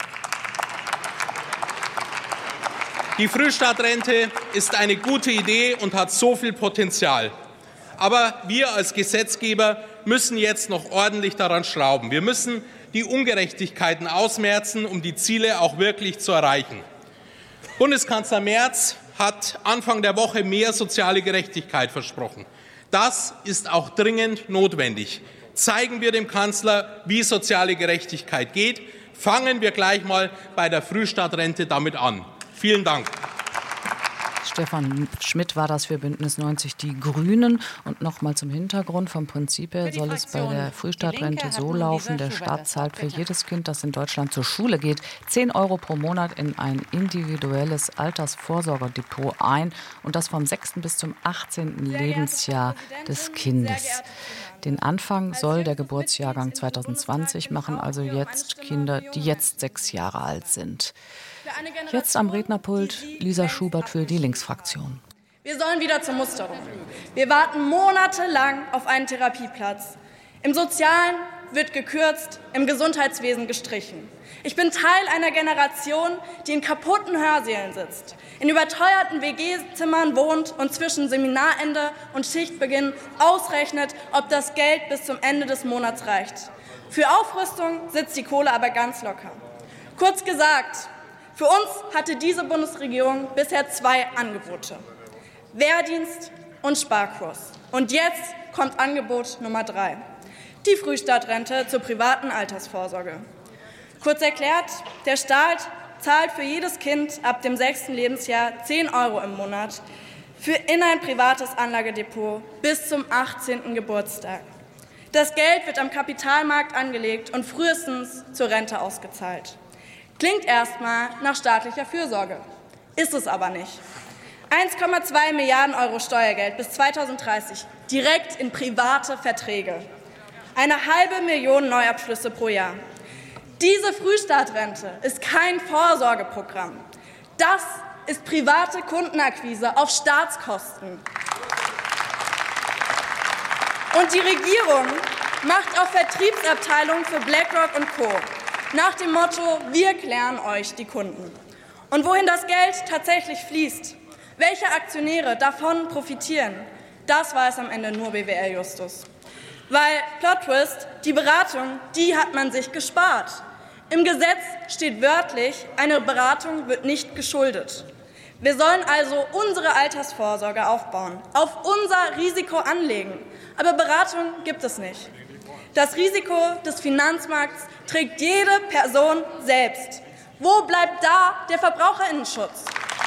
Die Frühstartrente ist eine gute Idee und hat so viel Potenzial. Aber wir als Gesetzgeber müssen jetzt noch ordentlich daran schrauben. Wir müssen die Ungerechtigkeiten ausmerzen, um die Ziele auch wirklich zu erreichen. Bundeskanzler Merz hat Anfang der Woche mehr soziale Gerechtigkeit versprochen. Das ist auch dringend notwendig. Zeigen wir dem Kanzler, wie soziale Gerechtigkeit geht. Fangen wir gleich mal bei der Frühstartrente damit an. Vielen Dank. Stefan Schmidt war das für Bündnis neunzig Die Grünen. Und noch mal zum Hintergrund. Vom Prinzip her soll es bei der Frühstartrente so laufen, der Staat zahlt für jedes Kind, das in Deutschland zur Schule geht, zehn Euro pro Monat in ein individuelles Altersvorsorgedepot ein. Und das vom sechsten bis zum achtzehnten Lebensjahr des Kindes. Den Anfang soll der Geburtsjahrgang zweitausendzwanzig machen, also jetzt Kinder, die jetzt sechs Jahre alt sind. Jetzt am Rednerpult Lisa Schubert für die Linksfraktion. Wir sollen wieder zur Musterung. Wir warten monatelang auf einen Therapieplatz. Im Sozialen wird gekürzt, im Gesundheitswesen gestrichen. Ich bin Teil einer Generation, die in kaputten Hörsälen sitzt, in überteuerten W G-Zimmern wohnt und zwischen Seminarende und Schichtbeginn ausrechnet, ob das Geld bis zum Ende des Monats reicht. Für Aufrüstung sitzt die Kohle aber ganz locker. Kurz gesagt, für uns hatte diese Bundesregierung bisher zwei Angebote: Wehrdienst und Sparkurs. Und jetzt kommt Angebot Nummer drei: die Frühstartrente zur privaten Altersvorsorge. Kurz erklärt, der Staat zahlt für jedes Kind ab dem sechsten Lebensjahr zehn Euro im Monat für in ein privates Anlagedepot bis zum achtzehnten Geburtstag. Das Geld wird am Kapitalmarkt angelegt und frühestens zur Rente ausgezahlt. Klingt erstmal nach staatlicher Fürsorge, ist es aber nicht. eins Komma zwei Milliarden Euro Steuergeld bis zweitausenddreißig direkt in private Verträge. Eine halbe Million Neuabschlüsse pro Jahr. Diese Frühstartrente ist kein Vorsorgeprogramm. Das ist private Kundenakquise auf Staatskosten. Und die Regierung macht auf Vertriebsabteilungen für BlackRock und Co. nach dem Motto, wir klären euch die Kunden. Und wohin das Geld tatsächlich fließt, welche Aktionäre davon profitieren, das weiß am Ende nur B W L Justus. Weil, Plot Twist, die Beratung, die hat man sich gespart. Im Gesetz steht wörtlich, eine Beratung wird nicht geschuldet. Wir sollen also unsere Altersvorsorge aufbauen, auf unser Risiko anlegen. Aber Beratung gibt es nicht. Das Risiko des Finanzmarkts trägt jede Person selbst. Wo bleibt da der Verbraucherinnenschutz?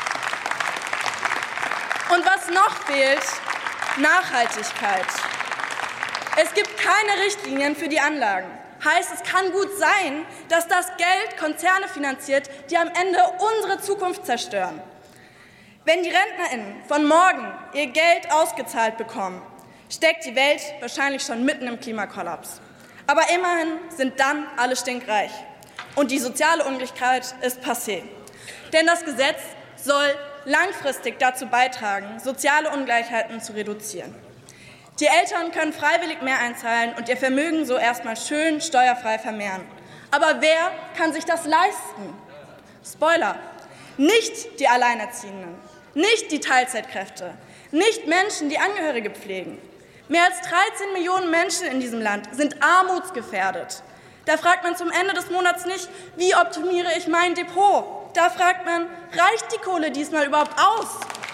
Und was noch fehlt? Nachhaltigkeit. Es gibt keine Richtlinien für die Anlagen. Heißt, es kann gut sein, dass das Geld Konzerne finanziert, die am Ende unsere Zukunft zerstören. Wenn die RentnerInnen von morgen ihr Geld ausgezahlt bekommen, steckt die Welt wahrscheinlich schon mitten im Klimakollaps. Aber immerhin sind dann alle stinkreich. Und die soziale Ungleichheit ist passé. Denn das Gesetz soll langfristig dazu beitragen, soziale Ungleichheiten zu reduzieren. Die Eltern können freiwillig mehr einzahlen und ihr Vermögen so erstmal schön steuerfrei vermehren. Aber wer kann sich das leisten? Spoiler, nicht die Alleinerziehenden, nicht die Teilzeitkräfte, nicht Menschen, die Angehörige pflegen. Mehr als dreizehn Millionen Menschen in diesem Land sind armutsgefährdet. Da fragt man zum Ende des Monats nicht, wie optimiere ich mein Depot? Da fragt man, reicht die Kohle diesmal überhaupt aus?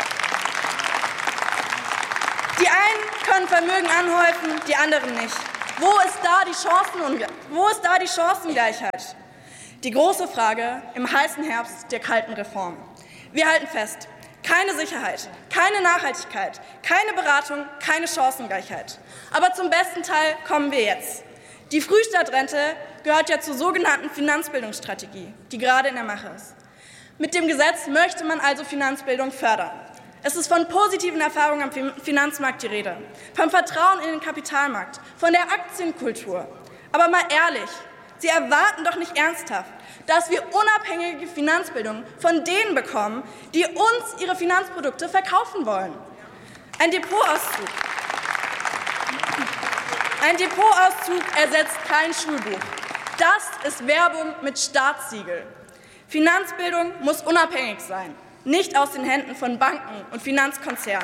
Die einen können Vermögen anhäufen, die anderen nicht. Wo ist da die Chancen, wo ist da die Chancengleichheit? Die große Frage im heißen Herbst der kalten Reform. Wir halten fest, keine Sicherheit, keine Nachhaltigkeit, keine Beratung, keine Chancengleichheit. Aber zum besten Teil kommen wir jetzt. Die Frühstartrente gehört ja zur sogenannten Finanzbildungsstrategie, die gerade in der Mache ist. Mit dem Gesetz möchte man also Finanzbildung fördern. Es ist von positiven Erfahrungen am Finanzmarkt die Rede, vom Vertrauen in den Kapitalmarkt, von der Aktienkultur. Aber mal ehrlich, Sie erwarten doch nicht ernsthaft, dass wir unabhängige Finanzbildung von denen bekommen, die uns ihre Finanzprodukte verkaufen wollen. Ein Depotauszug. Ein Depotauszug ersetzt kein Schulbuch. Das ist Werbung mit Staatssiegel. Finanzbildung muss unabhängig sein, nicht aus den Händen von Banken und Finanzkonzernen.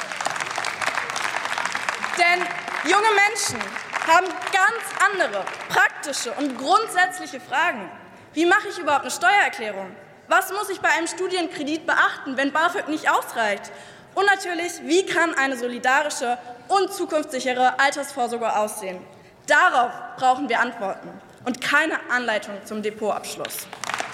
Denn junge Menschen haben ganz andere praktische und grundsätzliche Fragen. Wie mache ich überhaupt eine Steuererklärung? Was muss ich bei einem Studienkredit beachten, wenn BAföG nicht ausreicht? Und natürlich, wie kann eine solidarische und zukunftssichere Altersvorsorge aussehen? Darauf brauchen wir Antworten und keine Anleitung zum Depotabschluss.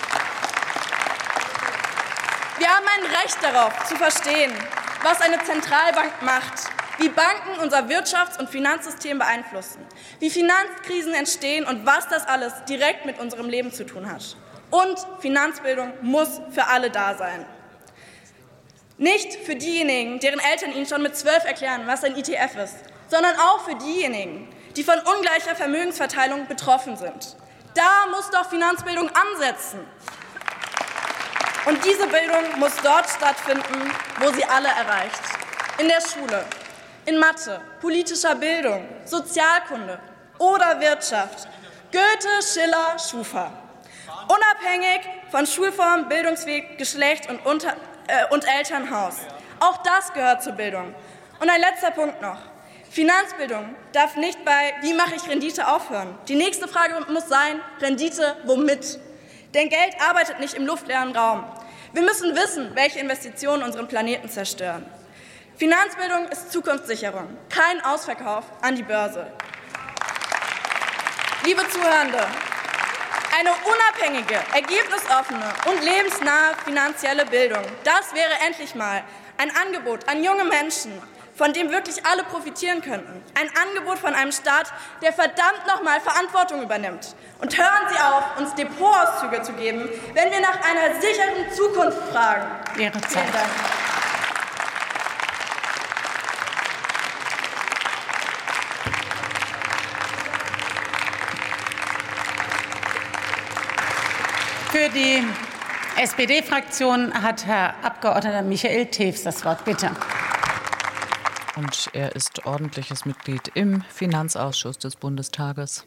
Wir haben ein Recht darauf, zu verstehen, was eine Zentralbank macht, wie Banken unser Wirtschafts- und Finanzsystem beeinflussen, wie Finanzkrisen entstehen und was das alles direkt mit unserem Leben zu tun hat. Und Finanzbildung muss für alle da sein. Nicht für diejenigen, deren Eltern ihnen schon mit zwölf erklären, was ein I T F ist, sondern auch für diejenigen, die von ungleicher Vermögensverteilung betroffen sind. Da muss doch Finanzbildung ansetzen. Und diese Bildung muss dort stattfinden, wo sie alle erreicht. In der Schule, in Mathe, politischer Bildung, Sozialkunde oder Wirtschaft. Goethe, Schiller, Schufa. Unabhängig von Schulform, Bildungsweg, Geschlecht und, unter, äh, und Elternhaus. Auch das gehört zur Bildung. Und ein letzter Punkt noch. Finanzbildung darf nicht bei wie mache ich Rendite aufhören. Die nächste Frage muss sein, Rendite womit? Denn Geld arbeitet nicht im luftleeren Raum. Wir müssen wissen, welche Investitionen unseren Planeten zerstören. Finanzbildung ist Zukunftssicherung, kein Ausverkauf an die Börse. Liebe Zuhörende, eine unabhängige, ergebnisoffene und lebensnahe finanzielle Bildung, das wäre endlich mal ein Angebot an junge Menschen, von dem wirklich alle profitieren könnten. Ein Angebot von einem Staat, der verdammt nochmal Verantwortung übernimmt. Und hören Sie auf, uns Depotauszüge zu geben, wenn wir nach einer sicheren Zukunft fragen. Ihre Zeit. Vielen Dank. Für die S P D-Fraktion hat Herr Abgeordneter Michael Tews das Wort. Bitte. Und er ist ordentliches Mitglied im Finanzausschuss des Bundestages.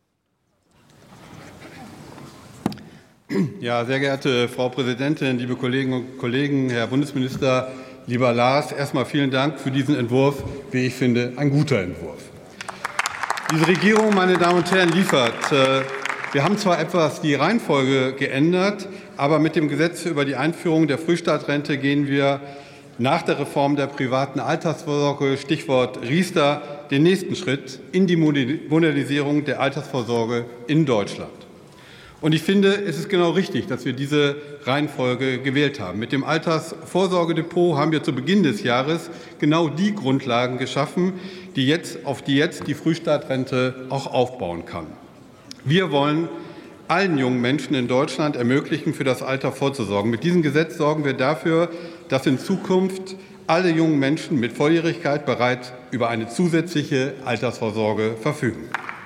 Ja, sehr geehrte Frau Präsidentin, liebe Kolleginnen und Kollegen, Herr Bundesminister, lieber Lars, erstmal vielen Dank für diesen Entwurf, wie ich finde, ein guter Entwurf. Diese Regierung, meine Damen und Herren, liefert. Wir haben zwar etwas die Reihenfolge geändert, aber mit dem Gesetz über die Einführung der Frühstartrente gehen wir nach der Reform der privaten Altersvorsorge, Stichwort Riester, den nächsten Schritt in die Modernisierung der Altersvorsorge in Deutschland. Und ich finde, es ist genau richtig, dass wir diese Reihenfolge gewählt haben. Mit dem Altersvorsorgedepot haben wir zu Beginn des Jahres genau die Grundlagen geschaffen, die jetzt, auf die jetzt die Frühstartrente auch aufbauen kann. Wir wollen allen jungen Menschen in Deutschland ermöglichen, für das Alter vorzusorgen. Mit diesem Gesetz sorgen wir dafür, dass in Zukunft alle jungen Menschen mit Volljährigkeit bereits über eine zusätzliche Altersvorsorge verfügen.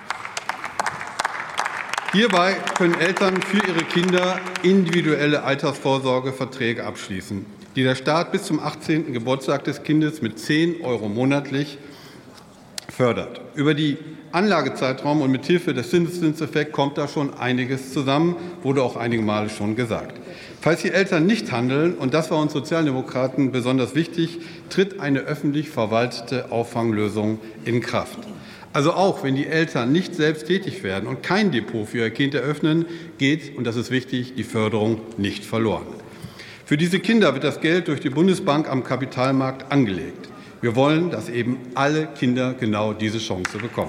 Hierbei können Eltern für ihre Kinder individuelle Altersvorsorgeverträge abschließen, die der Staat bis zum achtzehnten Geburtstag des Kindes mit zehn Euro monatlich fördert. Über die Anlagezeitraum und mit Hilfe des Zinseszinseffekts kommt da schon einiges zusammen, wurde auch einige Male schon gesagt. Falls die Eltern nicht handeln, und das war uns Sozialdemokraten besonders wichtig, tritt eine öffentlich verwaltete Auffanglösung in Kraft. Also auch wenn die Eltern nicht selbst tätig werden und kein Depot für ihr Kind eröffnen, geht, und das ist wichtig, die Förderung nicht verloren. Für diese Kinder wird das Geld durch die Bundesbank am Kapitalmarkt angelegt. Wir wollen, dass eben alle Kinder genau diese Chance bekommen.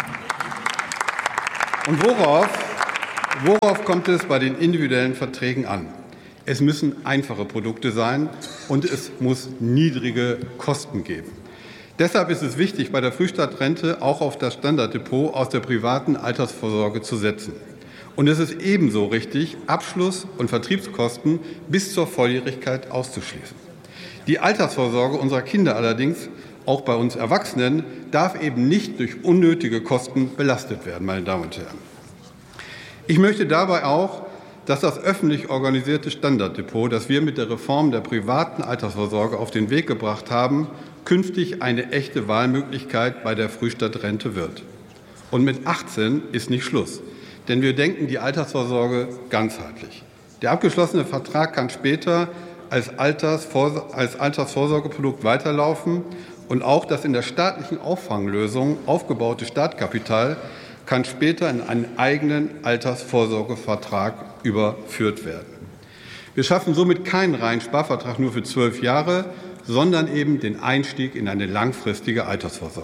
Und worauf, worauf kommt es bei den individuellen Verträgen an? Es müssen einfache Produkte sein und es muss niedrige Kosten geben. Deshalb ist es wichtig, bei der Frühstadtrente auch auf das Standarddepot aus der privaten Altersvorsorge zu setzen. Und es ist ebenso richtig, Abschluss- und Vertriebskosten bis zur Volljährigkeit auszuschließen. Die Altersvorsorge unserer Kinder allerdings, auch bei uns Erwachsenen, darf eben nicht durch unnötige Kosten belastet werden, meine Damen und Herren. Ich möchte dabei auch, dass das öffentlich organisierte Standarddepot, das wir mit der Reform der privaten Altersvorsorge auf den Weg gebracht haben, künftig eine echte Wahlmöglichkeit bei der Frühstadtrente wird. Und mit achtzehn ist nicht Schluss, denn wir denken die Altersvorsorge ganzheitlich. Der abgeschlossene Vertrag kann später als, Altersvor- als Altersvorsorgeprodukt weiterlaufen und auch das in der staatlichen Auffanglösung aufgebaute Startkapital kann später in einen eigenen Altersvorsorgevertrag überführt werden. Wir schaffen somit keinen reinen Sparvertrag nur für zwölf Jahre, sondern eben den Einstieg in eine langfristige Altersvorsorge.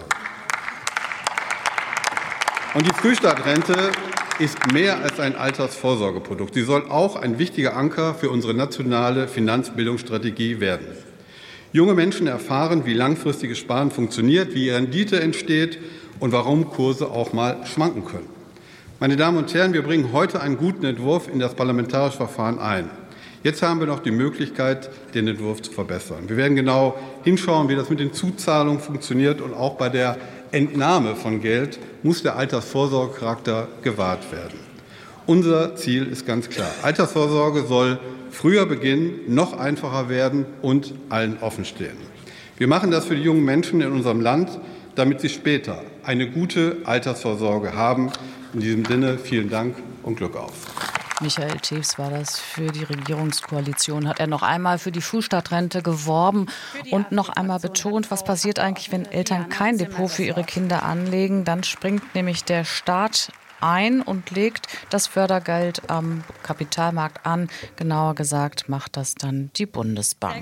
Und die Frühstadtrente ist mehr als ein Altersvorsorgeprodukt. Sie soll auch ein wichtiger Anker für unsere nationale Finanzbildungsstrategie werden. Junge Menschen erfahren, wie langfristiges Sparen funktioniert, wie Rendite entsteht und warum Kurse auch mal schwanken können. Meine Damen und Herren, wir bringen heute einen guten Entwurf in das parlamentarische Verfahren ein. Jetzt haben wir noch die Möglichkeit, den Entwurf zu verbessern. Wir werden genau hinschauen, wie das mit den Zuzahlungen funktioniert, und auch bei der Entnahme von Geld muss der Altersvorsorgecharakter gewahrt werden. Unser Ziel ist ganz klar. Altersvorsorge soll früher beginnen, noch einfacher werden und allen offenstehen. Wir machen das für die jungen Menschen in unserem Land, damit sie später eine gute Altersvorsorge haben. In diesem Sinne vielen Dank und Glück auf. Michael Tews war das für die Regierungskoalition. Hat er noch einmal für die Frühstadtrente geworben und noch einmal betont, was passiert eigentlich, wenn Eltern kein Depot für ihre Kinder anlegen. Dann springt nämlich der Staat ein und legt das Fördergeld am Kapitalmarkt an. Genauer gesagt macht das dann die Bundesbank.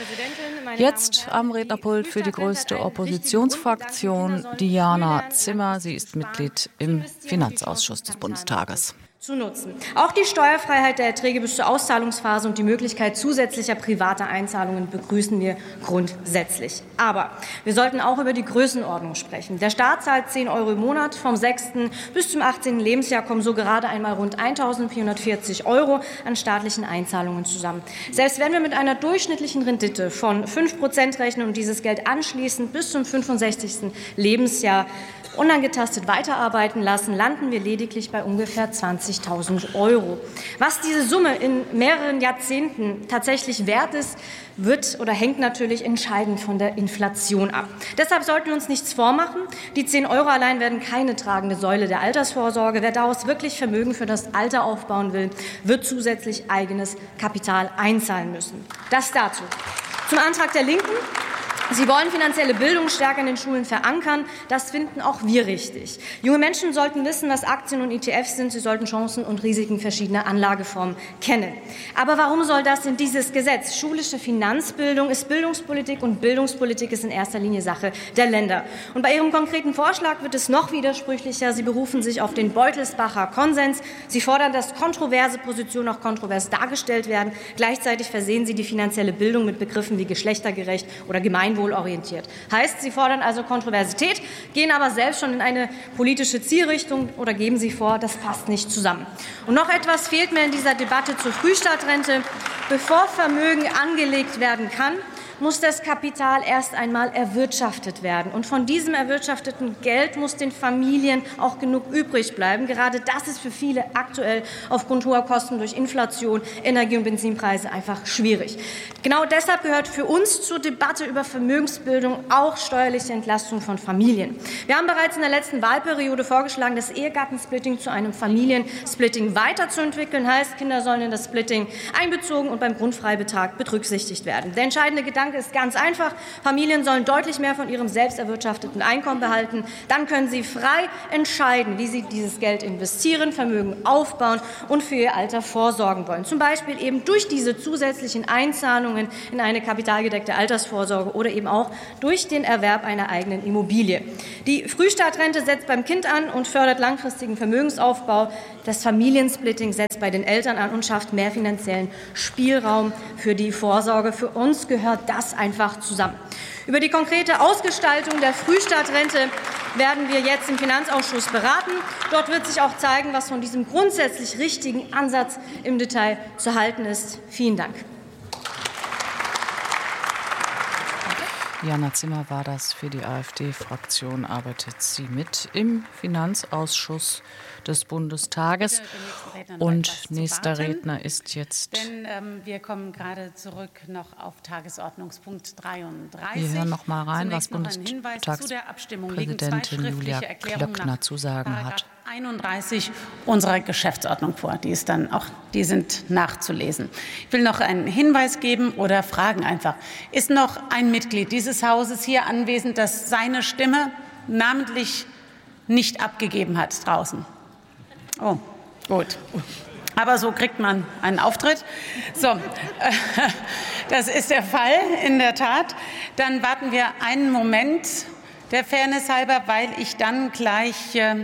Jetzt am Rednerpult für die größte Oppositionsfraktion Diana Zimmer. Sie ist Mitglied im Finanzausschuss des Bundestages. Zu nutzen. Auch die Steuerfreiheit der Erträge bis zur Auszahlungsphase und die Möglichkeit zusätzlicher privater Einzahlungen begrüßen wir grundsätzlich. Aber wir sollten auch über die Größenordnung sprechen. Der Staat zahlt zehn Euro im Monat. Vom sechsten bis zum achtzehnten Lebensjahr kommen so gerade einmal rund eintausendvierhundertvierzig Euro an staatlichen Einzahlungen zusammen. Selbst wenn wir mit einer durchschnittlichen Rendite von fünf Prozent rechnen und dieses Geld anschließend bis zum fünfundsechzigsten Lebensjahr unangetastet weiterarbeiten lassen, landen wir lediglich bei ungefähr zwanzigtausend Euro. Was diese Summe in mehreren Jahrzehnten tatsächlich wert ist, wird oder hängt natürlich entscheidend von der Inflation ab. Deshalb sollten wir uns nichts vormachen. Die zehn Euro allein werden keine tragende Säule der Altersvorsorge. Wer daraus wirklich Vermögen für das Alter aufbauen will, wird zusätzlich eigenes Kapital einzahlen müssen. Das dazu. Zum Antrag der Linken. Sie wollen finanzielle Bildung stärker in den Schulen verankern. Das finden auch wir richtig. Junge Menschen sollten wissen, was Aktien und E T Fs sind. Sie sollten Chancen und Risiken verschiedener Anlageformen kennen. Aber warum soll das in dieses Gesetz? Schulische Finanzbildung ist Bildungspolitik und Bildungspolitik ist in erster Linie Sache der Länder. Und bei Ihrem konkreten Vorschlag wird es noch widersprüchlicher. Sie berufen sich auf den Beutelsbacher Konsens. Sie fordern, dass kontroverse Positionen auch kontrovers dargestellt werden. Gleichzeitig versehen Sie die finanzielle Bildung mit Begriffen wie geschlechtergerecht oder gemeinwohlorientiert. Heißt, Sie fordern also Kontroversität, gehen aber selbst schon in eine politische Zielrichtung oder geben Sie vor, das passt nicht zusammen. Und noch etwas fehlt mir in dieser Debatte zur Frühstadtrente. Bevor Vermögen angelegt werden kann, muss das Kapital erst einmal erwirtschaftet werden. Und von diesem erwirtschafteten Geld muss den Familien auch genug übrig bleiben. Gerade das ist für viele aktuell aufgrund hoher Kosten durch Inflation, Energie- und Benzinpreise einfach schwierig. Genau deshalb gehört für uns zur Debatte über Vermögensbildung auch steuerliche Entlastung von Familien. Wir haben bereits in der letzten Wahlperiode vorgeschlagen, das Ehegattensplitting zu einem Familiensplitting weiterzuentwickeln. Heißt, Kinder sollen in das Splitting einbezogen und beim Grundfreibetrag berücksichtigt werden. Der entscheidende Gedanke ist ganz einfach. Familien sollen deutlich mehr von ihrem selbst erwirtschafteten Einkommen behalten. Dann können sie frei entscheiden, wie sie dieses Geld investieren, Vermögen aufbauen und für ihr Alter vorsorgen wollen. Zum Beispiel eben durch diese zusätzlichen Einzahlungen in eine kapitalgedeckte Altersvorsorge oder eben auch durch den Erwerb einer eigenen Immobilie. Die Frühstartrente setzt beim Kind an und fördert langfristigen Vermögensaufbau. Das Familiensplitting setzt bei den Eltern an und schafft mehr finanziellen Spielraum für die Vorsorge. Für uns gehört das einfach zusammen. Über die konkrete Ausgestaltung der Frühstartrente werden wir jetzt im Finanzausschuss beraten. Dort wird sich auch zeigen, was von diesem grundsätzlich richtigen Ansatz im Detail zu halten ist. Vielen Dank. Jana Zimmer war das für die AfD-Fraktion, arbeitet sie mit im Finanzausschuss des Bundestages. Und nächster Redner ist jetzt... Denn ähm, wir kommen gerade zurück noch auf Tagesordnungspunkt dreiunddreißig. Wir hören noch mal rein, was Bundestagspräsidentin Julia Klöckner zu sagen hat. einunddreißig unserer Geschäftsordnung vor. Die ist dann auch, die sind nachzulesen. Ich will noch einen Hinweis geben oder fragen einfach. Ist noch ein Mitglied dieses Hauses hier anwesend, das seine Stimme namentlich nicht abgegeben hat draußen? Oh, gut. Aber so kriegt man einen Auftritt. So, das ist der Fall, in der Tat. Dann warten wir einen Moment der Fairness halber, weil ich dann gleich äh,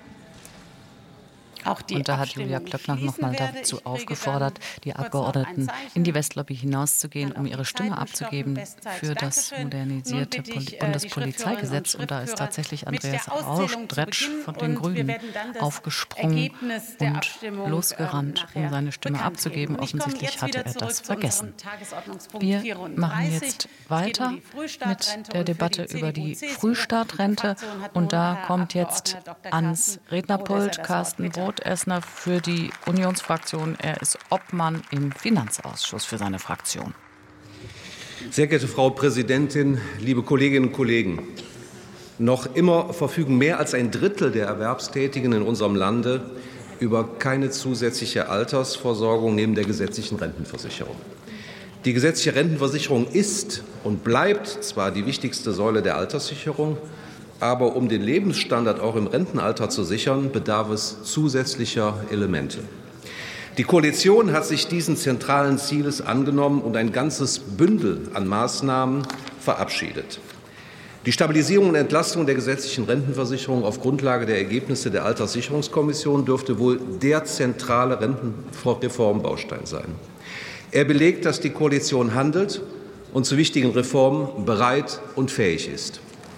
auch die Und da hat Julia Klöckner noch mal dazu aufgefordert, die Abgeordneten in die Westlobby hinauszugehen, um ihre Stimme abzugeben für das modernisierte Bundespolizeigesetz. Und da ist tatsächlich Andreas Austretsch von den Grünen aufgesprungen und losgerannt, um seine Stimme abzugeben. Offensichtlich hatte er das vergessen. Wir machen jetzt weiter mit der Debatte über die Frühstartrente. Und da kommt jetzt ans Rednerpult Carsten Brot Esner für die Unionsfraktion. Er ist Obmann im Finanzausschuss für seine Fraktion. Sehr geehrte Frau Präsidentin, liebe Kolleginnen und Kollegen! Noch immer verfügen mehr als ein Drittel der Erwerbstätigen in unserem Lande über keine zusätzliche Altersvorsorgung neben der gesetzlichen Rentenversicherung. Die gesetzliche Rentenversicherung ist und bleibt zwar die wichtigste Säule der Alterssicherung, aber um den Lebensstandard auch im Rentenalter zu sichern, bedarf es zusätzlicher Elemente. Die Koalition hat sich diesen zentralen Zieles angenommen und ein ganzes Bündel an Maßnahmen verabschiedet. Die Stabilisierung und Entlastung der gesetzlichen Rentenversicherung auf Grundlage der Ergebnisse der Alterssicherungskommission dürfte wohl der zentrale Rentenreformbaustein sein. Er belegt, dass die Koalition handelt und zu wichtigen Reformen bereit und fähig ist.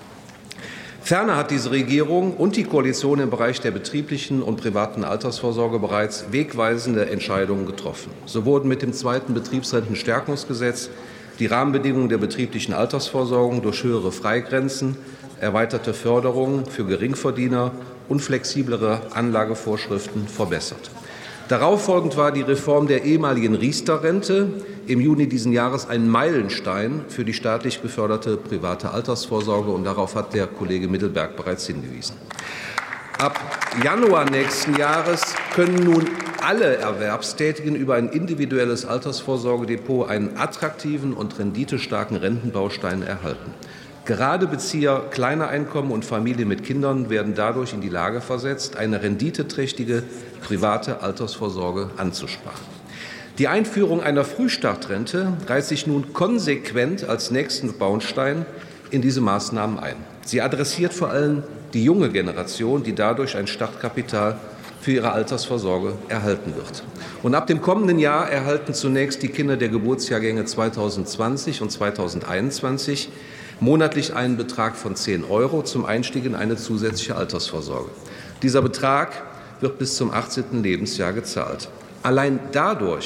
Ferner hat diese Regierung und die Koalition im Bereich der betrieblichen und privaten Altersvorsorge bereits wegweisende Entscheidungen getroffen. So wurden mit dem zweiten Betriebsrentenstärkungsgesetz die Rahmenbedingungen der betrieblichen Altersvorsorge durch höhere Freigrenzen, erweiterte Förderungen für Geringverdiener und flexiblere Anlagevorschriften verbessert. Darauffolgend war die Reform der ehemaligen Riester-Rente im Juni diesen Jahres ein Meilenstein für die staatlich geförderte private Altersvorsorge, und darauf hat der Kollege Mittelberg bereits hingewiesen. Ab Januar nächsten Jahres können nun alle Erwerbstätigen über ein individuelles Altersvorsorgedepot einen attraktiven und renditestarken Rentenbaustein erhalten. Gerade Bezieher kleiner Einkommen und Familien mit Kindern werden dadurch in die Lage versetzt, eine renditeträchtige private Altersvorsorge anzusparen. Die Einführung einer Frühstartrente reiht sich nun konsequent als nächsten Baustein in diese Maßnahmen ein. Sie adressiert vor allem die junge Generation, die dadurch ein Startkapital für ihre Altersvorsorge erhalten wird. Und ab dem kommenden Jahr erhalten zunächst die Kinder der Geburtsjahrgänge zweitausendzwanzig und zweitausendeinundzwanzig monatlich einen Betrag von zehn Euro zum Einstieg in eine zusätzliche Altersvorsorge. Dieser Betrag wird bis zum achtzehnten Lebensjahr gezahlt. Allein dadurch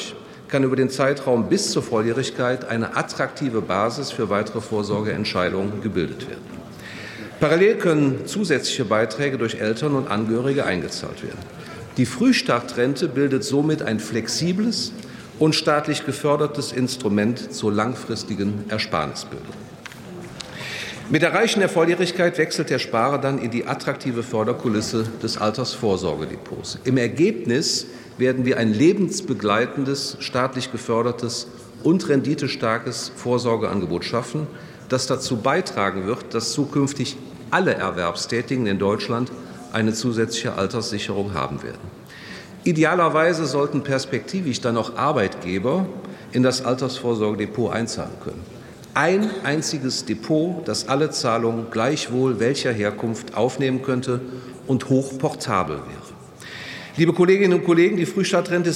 kann über den Zeitraum bis zur Volljährigkeit eine attraktive Basis für weitere Vorsorgeentscheidungen gebildet werden. Parallel können zusätzliche Beiträge durch Eltern und Angehörige eingezahlt werden. Die Frühstartrente bildet somit ein flexibles und staatlich gefördertes Instrument zur langfristigen Ersparnisbildung. Mit Erreichen der Volljährigkeit wechselt der Sparer dann in die attraktive Förderkulisse des Altersvorsorgedepots. Im Ergebnis werden wir ein lebensbegleitendes, staatlich gefördertes und renditestarkes Vorsorgeangebot schaffen, das dazu beitragen wird, dass zukünftig alle Erwerbstätigen in Deutschland eine zusätzliche Alterssicherung haben werden. Idealerweise sollten perspektivisch dann auch Arbeitgeber in das Altersvorsorgedepot einzahlen können. Ein einziges Depot, das alle Zahlungen gleichwohl welcher Herkunft aufnehmen könnte und hochportabel wäre. Liebe Kolleginnen und Kollegen, die Frühstartrente